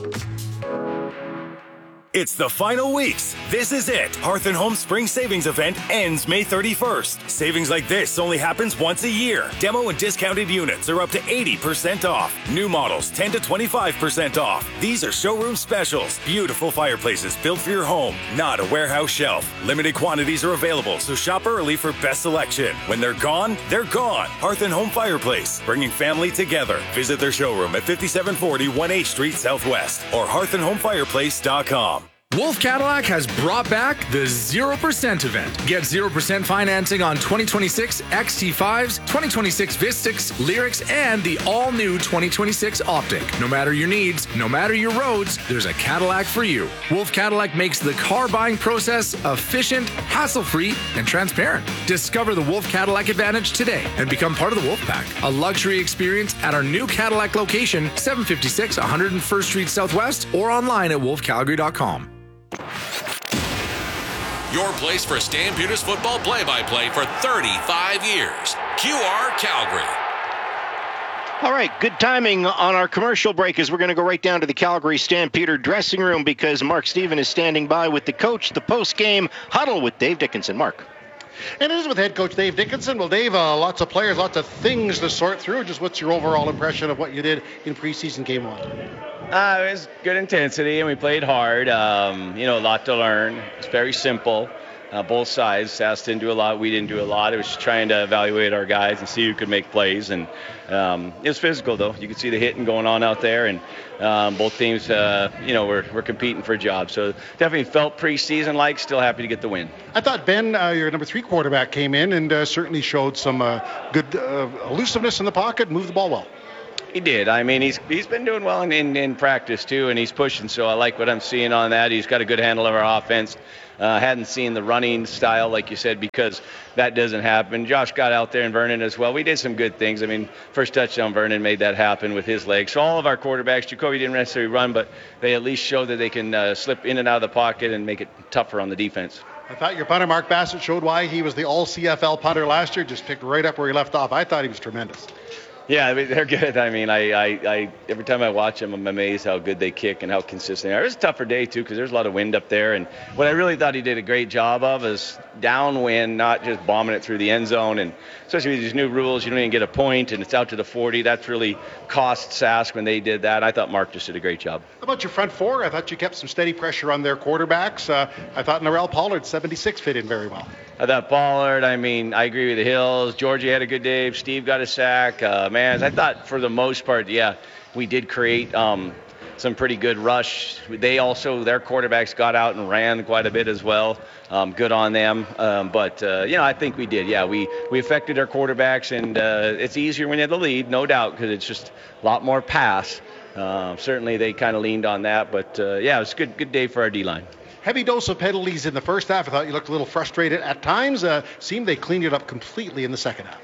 It's the final weeks. This is it. Hearth and Home Spring Savings Event ends May thirty-first. Savings like this only happens once a year. Demo and discounted units are up to eighty percent off. New models ten to twenty-five percent off. These are showroom specials. Beautiful fireplaces built for your home, not a warehouse shelf. Limited quantities are available, so shop early for best selection. When they're gone, they're gone. Hearth and Home Fireplace, bringing family together. Visit their showroom at fifty-seven forty one H Street Southwest or hearth and home fireplace dot com. Wolf Cadillac has brought back the zero percent event. Get zero percent financing on twenty twenty-six X T fives, twenty twenty-six Vistix, Lyrics, and the all-new twenty twenty-six Optic. No matter your needs, no matter your roads, there's a Cadillac for you. Wolf Cadillac makes the car buying process efficient, hassle-free, and transparent. Discover the Wolf Cadillac Advantage today and become part of the Wolf Pack. A luxury experience at our new Cadillac location, seven fifty-six one hundred first Street Southwest, or online at wolf calgary dot com. Your place for Stampeders football play-by-play for thirty-five years. Q R Calgary. All right, good timing on our commercial break as we're going to go right down to the Calgary Stampeder dressing room because Mark Stephen is standing by with the coach, the post-game huddle with Dave Dickinson. Mark. And it is with head coach Dave Dickinson. Well, Dave, uh, lots of players, lots of things to sort through. Just what's your overall impression of what you did in preseason game one? Uh, it was good intensity, and we played hard. Um, you know, a lot to learn. It's very simple. Uh, both sides. Sass didn't do a lot. We didn't do a lot. It was just trying to evaluate our guys and see who could make plays. And um, it was physical, though. You could see the hitting going on out there. And um, both teams, uh, you know, were, were competing for a job. So definitely felt preseason-like. Still happy to get the win. I thought Ben, uh, your number three quarterback, came in and uh, certainly showed some uh, good uh, elusiveness in the pocket, moved the ball well. He did. I mean, he's he's been doing well in, in, in practice, too, and he's pushing. So I like what I'm seeing on that. He's got a good handle of our offense. Uh, hadn't seen the running style, like you said, because that doesn't happen. Josh got out there and Vernon as well. We did some good things. I mean, first touchdown, Vernon made that happen with his legs. So all of our quarterbacks, Jacoby didn't necessarily run, but they at least showed that they can uh, slip in and out of the pocket and make it tougher on the defense. I thought your punter, Mark Bassett, showed why he was the all-C F L punter last year, just picked right up where he left off. I thought he was tremendous. Yeah, I mean, they're good. I mean, I, I, I every time I watch them, I'm amazed how good they kick and how consistent they are. It was a tougher day, too, because there's a lot of wind up there. And what I really thought he did a great job of is downwind, not just bombing it through the end zone. And especially with these new rules, you don't even get a point, and it's out to the forty. That's really cost Sask when they did that. I thought Mark just did a great job. How about your front four? I thought you kept some steady pressure on their quarterbacks. Uh, I thought Narelle Pollard, seventy-six, fit in very well. I thought Pollard, I mean, I agree with the Hills. Georgie had a good day. Steve got a sack. Uh, man, I thought for the most part, yeah, we did create um, some pretty good rush. They also, their quarterbacks got out and ran quite a bit as well. Um, good on them. Um, but, uh, you know, I think we did. Yeah, we, we affected our quarterbacks, and uh, it's easier when you have the lead, no doubt, because it's just a lot more pass. Uh, certainly they kind of leaned on that. But, uh, yeah, it was a good, good day for our D-line. Heavy dose of penalties in the first half. I thought you looked a little frustrated at times. Uh, seemed they cleaned it up completely in the second half.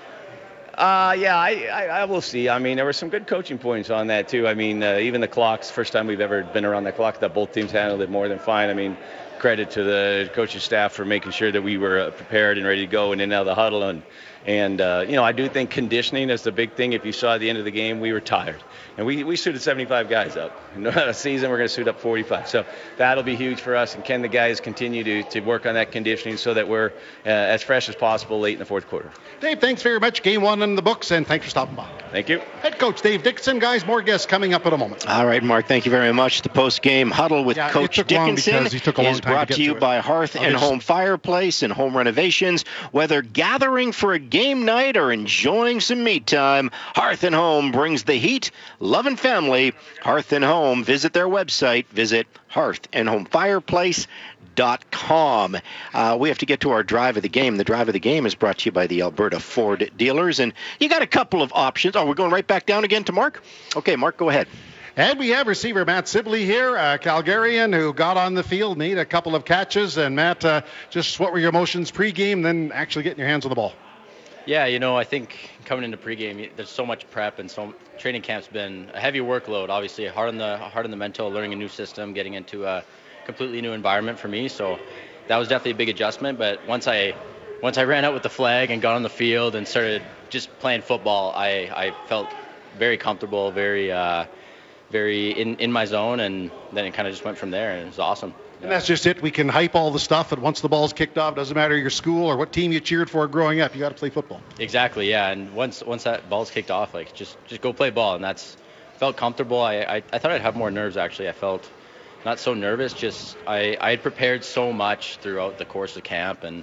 Uh, yeah, I, I, I will see. I mean, there were some good coaching points on that, too. I mean, uh, even the clocks, first time we've ever been around the clock, that both teams handled it more than fine. I mean, credit to the coaching staff for making sure that we were uh, prepared and ready to go and in and out of the huddle. And, and uh, you know, I do think conditioning is the big thing. If you saw at the end of the game, we were tired. And we, we suited seventy-five guys up. In a season, we're going to suit up forty-five. So that'll be huge for us. And can the guys continue to, to work on that conditioning so that we're uh, as fresh as possible late in the fourth quarter. Dave, thanks very much. Game one in the books, and thanks for stopping by. Thank you. Head coach Dave Dickinson. Guys, more guests coming up in a moment. All right, Mark, thank you very much. The post-game huddle with yeah, Coach Dickinson is brought to, to you by Hearth and just... Home Fireplace and Home Renovations. Whether gathering for a game night or enjoying some me time, Hearth and Home brings the heat, love, and family. Hearth and Home. Visit their website. Visit hearth and home fireplace dot com. Uh, we have to get to our drive of the game. The drive of the game is brought to you by the Alberta Ford dealers. And you got a couple of options. Oh, we're going right back down again to Mark? Okay, Mark, go ahead. And we have receiver Matt Sibley here, a Calgarian who got on the field, made a couple of catches. And Matt, uh, just what were your emotions pregame, then actually getting your hands on the ball? Yeah, you know, I think coming into pregame, there's so much prep, and so training camp's been a heavy workload. Obviously, hard on the hard on the mental, learning a new system, getting into a completely new environment for me. So that was definitely a big adjustment. But once I once I ran out with the flag and got on the field and started just playing football, I, I felt very comfortable, very uh, very in, in my zone, and then it kind of just went from there, and it was awesome. And that's just it. We can hype all the stuff, but once the ball's kicked off, doesn't matter your school or what team you cheered for growing up, you got to play football. Exactly, yeah. And once once that ball's kicked off, like just just go play ball, and that's felt comfortable. I, I I thought I'd have more nerves actually. I felt not so nervous. Just I I had prepared so much throughout the course of camp, and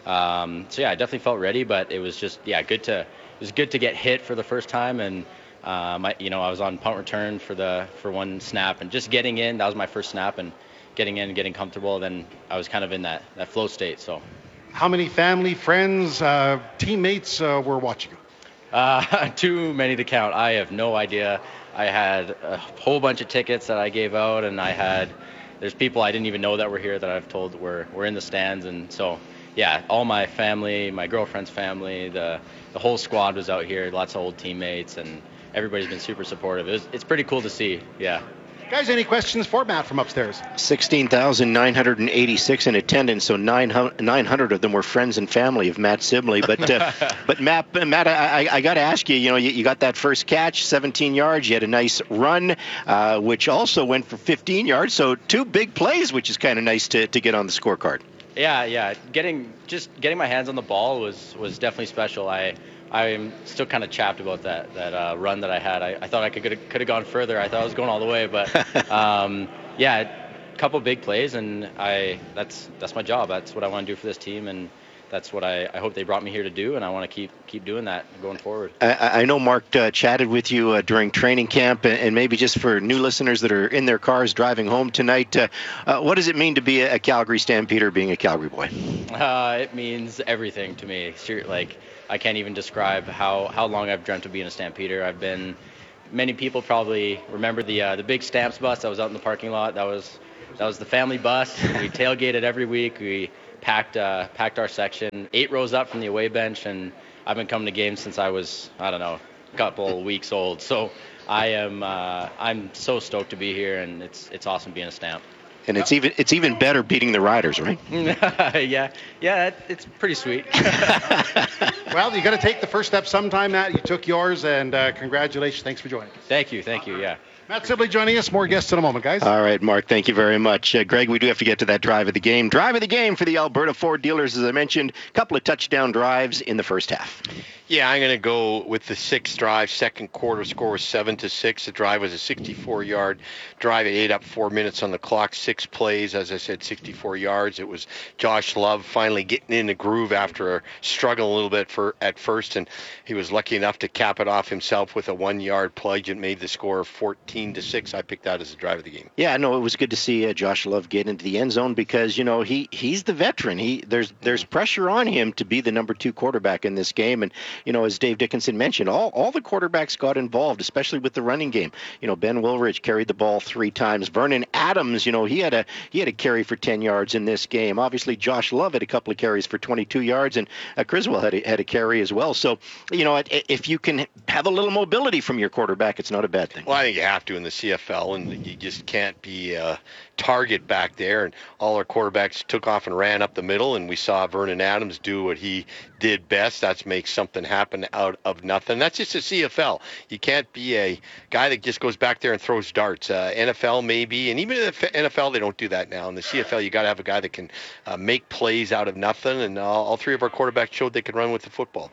um, so yeah, I definitely felt ready. But it was just yeah, good to it was good to get hit for the first time, and um, I, you know I was on punt return for the for one snap, and just getting in. That was my first snap, and getting in, getting comfortable, then I was kind of in that, that flow state. So, how many family, friends, uh, teammates uh, were watching you? Uh, too many to count. I have no idea. I had a whole bunch of tickets that I gave out, and I had there's people I didn't even know that were here that I've told were were in the stands, and so yeah, all my family, my girlfriend's family, the the whole squad was out here. Lots of old teammates, and everybody's been super supportive. It was, it's pretty cool to see. Yeah. Guys, any questions for Matt from upstairs? sixteen thousand nine hundred eighty-six in attendance, so nine hundred of them were friends and family of Matt Sibley. But, uh, but Matt, Matt, I, I got to ask you, you know, you, you got that first catch, seventeen yards. You had a nice run, uh, which also went for fifteen yards. So two big plays, which is kind of nice to, to get on the scorecard. Yeah, yeah. Getting just getting my hands on the ball was, was definitely special. I I'm still kind of chapped about that that uh, run that I had. I, I thought I could could have gone further. I thought I was going all the way, but um, yeah, couple big plays, and I that's that's my job. That's what I want to do for this team, and that's what I, I hope they brought me here to do, and I want to keep keep doing that going forward. I, I know Mark uh, chatted with you uh, during training camp, and, and maybe just for new listeners that are in their cars driving home tonight, uh, uh, what does it mean to be a, a Calgary Stampeder, being a Calgary boy? Uh, it means everything to me. Like, I can't even describe how, how long I've dreamt of being a Stampeder. I've been, many people probably remember the uh, the big Stamps bus that was out in the parking lot. That was that was the family bus. We tailgated every week. We packed uh, packed our section, eight rows up from the away bench, and I've been coming to games since I was, I don't know, a couple weeks old. So I am uh, I'm so stoked to be here, and it's it's awesome being a Stamp. And it's even it's even better beating the Riders, right? yeah, yeah, it's pretty sweet. Well, you got to take the first step sometime, Matt. You took yours, and uh, congratulations. Thanks for joining us. Thank you, thank you, yeah. Matt Sibley joining us. More guests in a moment, guys. All right, Mark, thank you very much. Uh, Greg, we do have to get to that drive of the game. Drive of the game for the Alberta Ford dealers, as I mentioned. A couple of touchdown drives in the first half. Yeah, I'm going to go with the sixth drive. Second quarter score was seven to six. The drive was a sixty-four-yard drive. It ate up four minutes on the clock, six plays. As I said, sixty-four yards. It was Josh Love finally getting in the groove after struggling a little bit for at first, and he was lucky enough to cap it off himself with a one-yard plunge and made the score fourteen to six. I picked that as the drive of the game. Yeah, no, it was good to see uh, Josh Love get into the end zone because, you know, he he's the veteran. He there's there's pressure on him to be the number two quarterback in this game, and you know, as Dave Dickinson mentioned, all, all the quarterbacks got involved, especially with the running game. You know, Ben Wilrich carried the ball three times. Vernon Adams, you know, he had a he had a carry for ten yards in this game. Obviously, Josh Love had a couple of carries for twenty-two yards, and uh, Criswell had a, had a carry as well. So, you know, if you can have a little mobility from your quarterback, it's not a bad thing. Well, I think you have to in the C F L, and you just can't be a target back there. And all our quarterbacks took off and ran up the middle, and we saw Vernon Adams do what he did best. That's make something happen out of nothing. That's just a C F L. You can't be a guy that just goes back there and throws darts. Uh, N F L maybe, and even in the N F L they don't do that now. In the C F L, you got to have a guy that can uh, make plays out of nothing, and all, all three of our quarterbacks showed they could run with the football.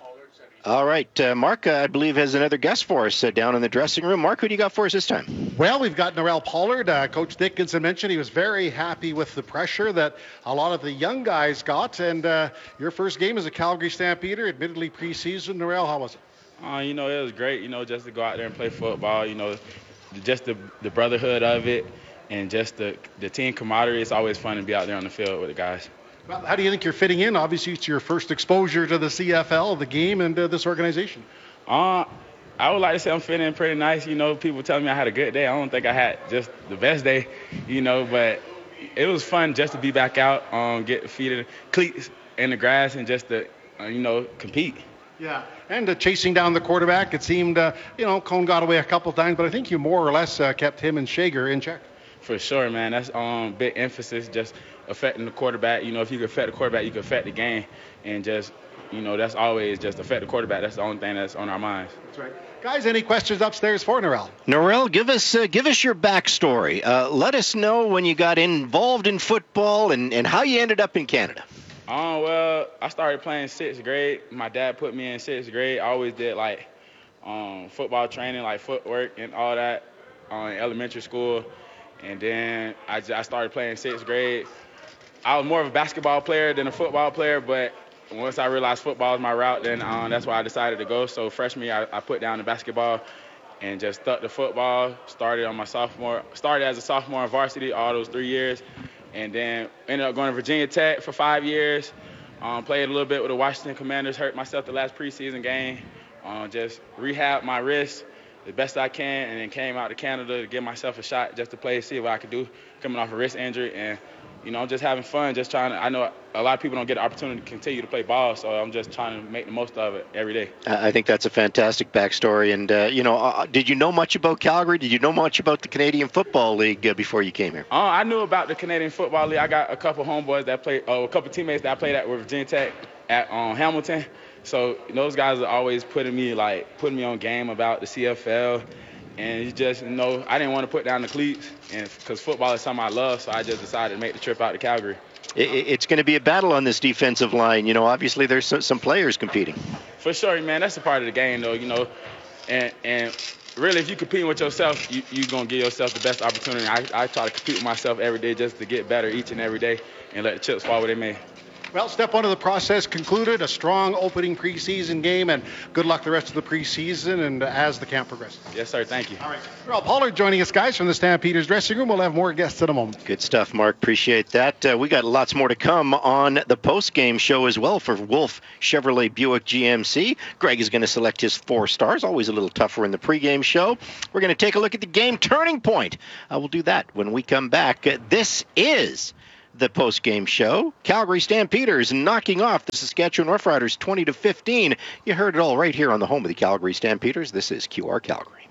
All right, uh, Mark, uh, I believe, has another guest for us uh, down in the dressing room. Mark, who do you got for us this time? Well, we've got Narelle Pollard. Uh, Coach Dickinson mentioned he was very happy with the pressure that a lot of the young guys got. And uh, your first game as a Calgary Stampeder, admittedly preseason. Narelle, how was it? Uh, you know, it was great, you know, just to go out there and play football, you know, just the, the brotherhood of it and just the, the team camaraderie. It's always fun to be out there on the field with the guys. Well, how do you think you're fitting in? Obviously, it's your first exposure to the C F L, the game, and uh, this organization. Uh, I would like to say I'm fitting in pretty nice. You know, people tell me I had a good day. I don't think I had just the best day, you know, but it was fun just to be back out, um, get feet in cleats in the grass and just to, uh, you know, compete. Yeah, and uh, chasing down the quarterback, it seemed, uh, you know, Cone got away a couple times, but I think you more or less uh, kept him and Shager in check. For sure, man. That's um big emphasis, just affecting the quarterback. You know, if you can affect the quarterback, you can affect the game. And just, you know, that's always just affect the quarterback. That's the only thing that's on our minds. That's right. Guys, any questions upstairs for Narelle? Narelle, give us uh, give us your backstory. Uh, let us know when you got involved in football and, and how you ended up in Canada. Oh, well, I started playing sixth grade. My dad put me in sixth grade. I always did, like, um, football training, like footwork and all that uh, in elementary school. And then I, I started playing sixth grade. I was more of a basketball player than a football player, but once I realized football was my route, then um, that's why I decided to go. So freshman year, I, I put down the basketball and just stuck to football. Started on my sophomore, started as a sophomore in varsity all those three years, and then ended up going to Virginia Tech for five years. Um, played a little bit with the Washington Commanders. Hurt myself the last preseason game. Um, just rehabbed my wrist the best I can, and then came out to Canada to give myself a shot just to play, see what I could do coming off a wrist injury. And, you know, I'm just having fun, just trying to, I know a lot of people don't get the opportunity to continue to play ball, so I'm just trying to make the most of it every day. I think that's a fantastic backstory. And, uh, you know, uh, did you know much about Calgary? Did you know much about the Canadian Football League uh, before you came here? Uh, I knew about the Canadian Football League. I got a couple homeboys that played, uh, a couple teammates that I played at with Virginia Tech at um, Hamilton. So those guys are always putting me, like, putting me on game about the C F L. And you just, you know, I didn't want to put down the cleats, and because football is something I love, so I just decided to make the trip out to Calgary. It, it's going to be a battle on this defensive line. You know, obviously there's some, some players competing. For sure, man. That's a part of the game, though, you know. And, and really, if you're competing with yourself, you, you're going to give yourself the best opportunity. I, I try to compete with myself every day just to get better each and every day and let the chips fall where they may. Well, step one of the process concluded, a strong opening preseason game, and good luck the rest of the preseason and uh, as the camp progresses. Yes, sir. Thank you. All right. Rob Pollard joining us, guys, from the Stampeders dressing room. We'll have more guests in a moment. Good stuff, Mark. Appreciate that. Uh, we got lots more to come on the post-game show as well for Wolf Chevrolet Buick G M C. Greg is going to select his four stars, always a little tougher in the pregame show. We're going to take a look at the game turning point. Uh, we'll do that when we come back. Uh, this is the post-game show. Calgary Stampeders knocking off the Saskatchewan Roughriders twenty to fifteen. You heard it all right here on the home of the Calgary Stampeders. This is Q R Calgary.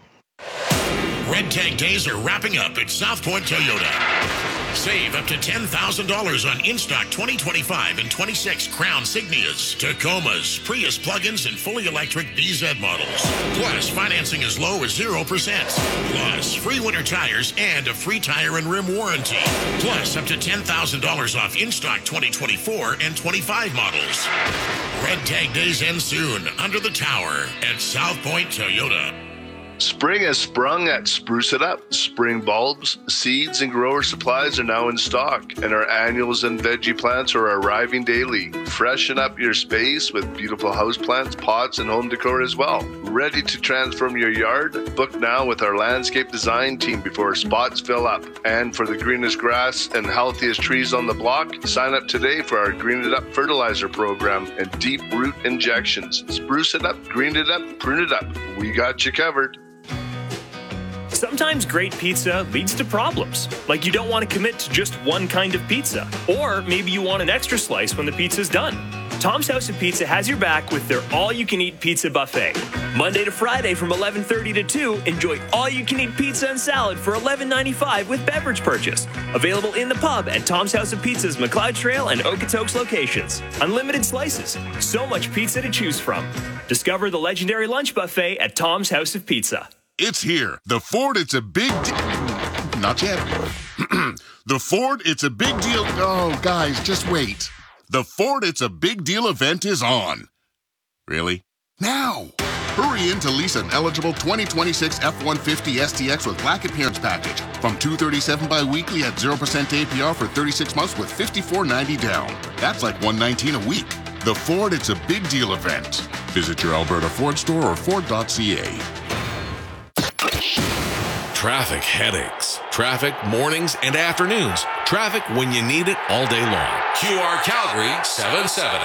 Red Tag Days are wrapping up at South Point Toyota. Save up to ten thousand dollars on in-stock twenty twenty-five and twenty-six Crown Signias, Tacomas, Prius plug-ins, and fully electric B Z models. Plus, financing as low as zero percent. Plus, free winter tires and a free tire and rim warranty. Plus, up to ten thousand dollars off in-stock twenty twenty-four and twenty-five models. Red Tag Days end soon under the tower at South Point Toyota. Spring has sprung at Spruce It Up. Spring bulbs, seeds, and grower supplies are now in stock, and our annuals and veggie plants are arriving daily. Freshen up your space with beautiful houseplants, pots, and home decor as well. Ready to transform your yard? Book now with our landscape design team before spots fill up. And for the greenest grass and healthiest trees on the block, sign up today for our Green It Up fertilizer program and deep root injections. Spruce it up, green it up, prune it up. We got you covered. Sometimes great pizza leads to problems, like you don't want to commit to just one kind of pizza, or maybe you want an extra slice when the pizza's done. Tom's House of Pizza has your back with their all-you-can-eat pizza buffet. Monday to Friday from eleven thirty to two, enjoy all-you-can-eat pizza and salad for eleven ninety-five with beverage purchase. Available in the pub at Tom's House of Pizza's McLeod Trail and Okotoks locations. Unlimited slices, so much pizza to choose from. Discover the legendary lunch buffet at Tom's House of Pizza. It's here. The Ford, it's a big deal. Not yet. The Ford, it's a big deal. Oh, guys, just wait. The Ford, it's a big deal event is on. Really? Now. Hurry in to lease an eligible twenty twenty-six F one fifty S T X with Black Appearance Package from two hundred thirty-seven dollars bi-weekly at zero percent A P R for thirty-six months with fifty-four ninety down. That's like one hundred nineteen dollars a week. The Ford, it's a big deal event. Visit your Alberta Ford store or Ford dot C A. Traffic headaches. Traffic mornings and afternoons. Traffic when you need it all day long. Q R Calgary seven seventy.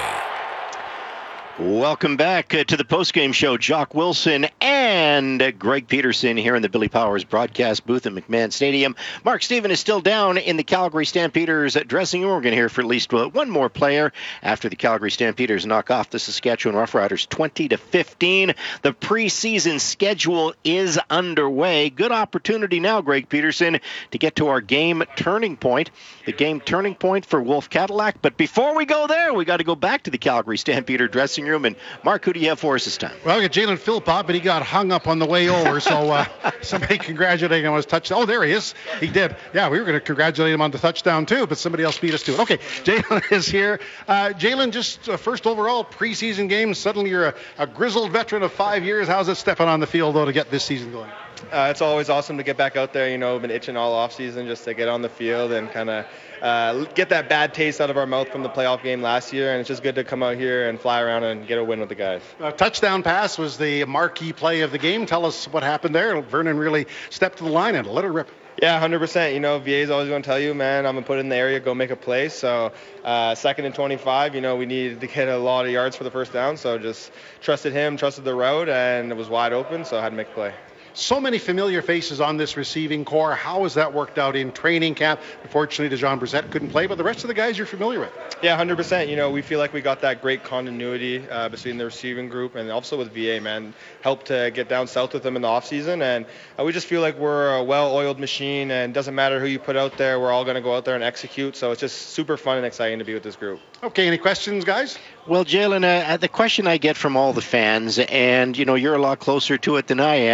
Welcome back uh, to the postgame show. Jock Wilson and uh, Greg Peterson here in the Billy Powers broadcast booth at McMahon Stadium. Mark Stephen is still down in the Calgary Stampeders dressing room. We're going to hear for at least uh, one more player after the Calgary Stampeders knock off the Saskatchewan Roughriders twenty to fifteen. The preseason schedule is underway. Good opportunity now, Greg Peterson, to get to our game turning point. The game turning point for Wolf Cadillac. But before we go there, we got to go back to the Calgary Stampeder dressing room. And Mark, who do you have for us this time? Well, we got Jalen Philpott, but he got hung up on the way over. So uh, somebody congratulating him on his touchdown. Oh, there he is. He did. Yeah, we were going to congratulate him on the touchdown too, but somebody else beat us to it. Okay, Jalen is here. Uh, Jalen, just uh, first overall preseason game. Suddenly you're a, a grizzled veteran of five years. How's it stepping on the field, though, to get this season going? Uh, it's always awesome to get back out there. You know, been itching all off season just to get on the field and kind of uh, get that bad taste out of our mouth from the playoff game last year. And it's just good to come out here and fly around and get a win with the guys. A touchdown pass was the marquee play of the game. Tell us what happened there. Vernon really stepped to the line and let it rip. Yeah, one hundred percent. You know, V A's always going to tell you, man, I'm going to put it in the area, go make a play. So uh, second and twenty-five, you know, we needed to get a lot of yards for the first down. So just trusted him, trusted the route, and it was wide open, so I had to make a play. So many familiar faces on this receiving core. How has that worked out in training camp? Unfortunately, DeJean Brissett couldn't play, but the rest of the guys you're familiar with. Yeah, one hundred percent. You know, we feel like we got that great continuity uh, between the receiving group and also with V A, man. Helped to get down south with them in the offseason, and uh, we just feel like we're a well-oiled machine, and doesn't matter who you put out there, we're all going to go out there and execute. So it's just super fun and exciting to be with this group. Okay, any questions, guys? Well, Jalen, uh, the question I get from all the fans, and, you know, you're a lot closer to it than I am, is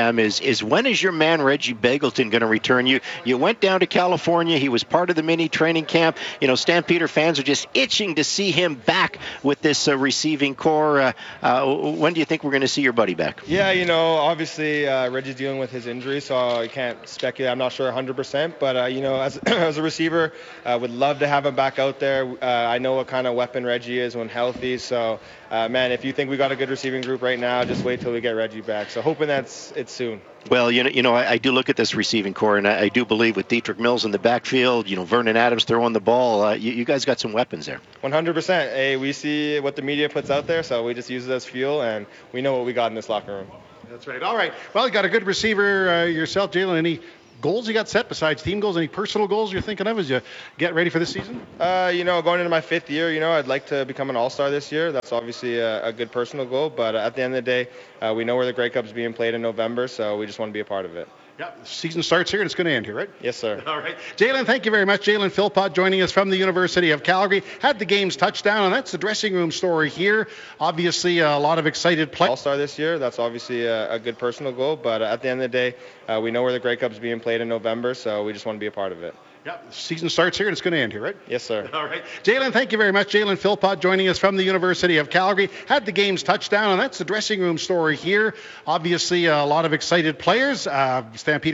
is when is your man Reggie Begelton going to return? You you went down to California. He was part of the mini training camp. You know, Stampeder fans are just itching to see him back with this uh, receiving core. Uh, uh, when do you think we're going to see your buddy back? Yeah, you know, obviously uh, Reggie's dealing with his injury, so I can't speculate. I'm not sure one hundred percent, but uh, you know, as as a receiver, I uh, would love to have him back out there. Uh, I know what kind of weapon Reggie is when healthy, so uh, man, if you think we got a good receiving group right now, just wait till we get Reggie back. So hoping that's it's soon. Well, you know, you know, I, I do look at this receiving core, and I, I do believe with Dietrich Mills in the backfield, you know, Vernon Adams throwing the ball, uh, you, you guys got some weapons there. one hundred percent. Hey, we see what the media puts out there, so we just use it as fuel, and we know what we got in this locker room. That's right. All right. Well, you got a good receiver uh, yourself, Jalen. Any goals you got set besides team goals? Any personal goals you're thinking of as you get ready for this season? Uh, you know, going into my fifth year, you know, I'd like to become an all-star this year. That's obviously a, a good personal goal, but at the end of the day, uh, we know where the Grey Cup's being played in November, so we just want to be a part of it. Yeah, the season starts here and it's going to end here, right? Yes, sir. All right. Jalen, thank you very much. Jalen Philpott joining us from the University of Calgary. Had the game's touchdown, and that's the dressing room story here. Obviously, a lot of excited play. All-star this year. That's obviously a, a good personal goal, but at the end of the day, uh, we know where the Grey Cup's being played in November, so we just want to be a part of it. Yeah, the season starts here and it's going to end here, right? Yes, sir. All right. Jalen, thank you very much. Jalen Philpott joining us from the University of Calgary. Had the game's touchdown, and that's the dressing room story here. Obviously, a lot of excited players. Uh, Stampede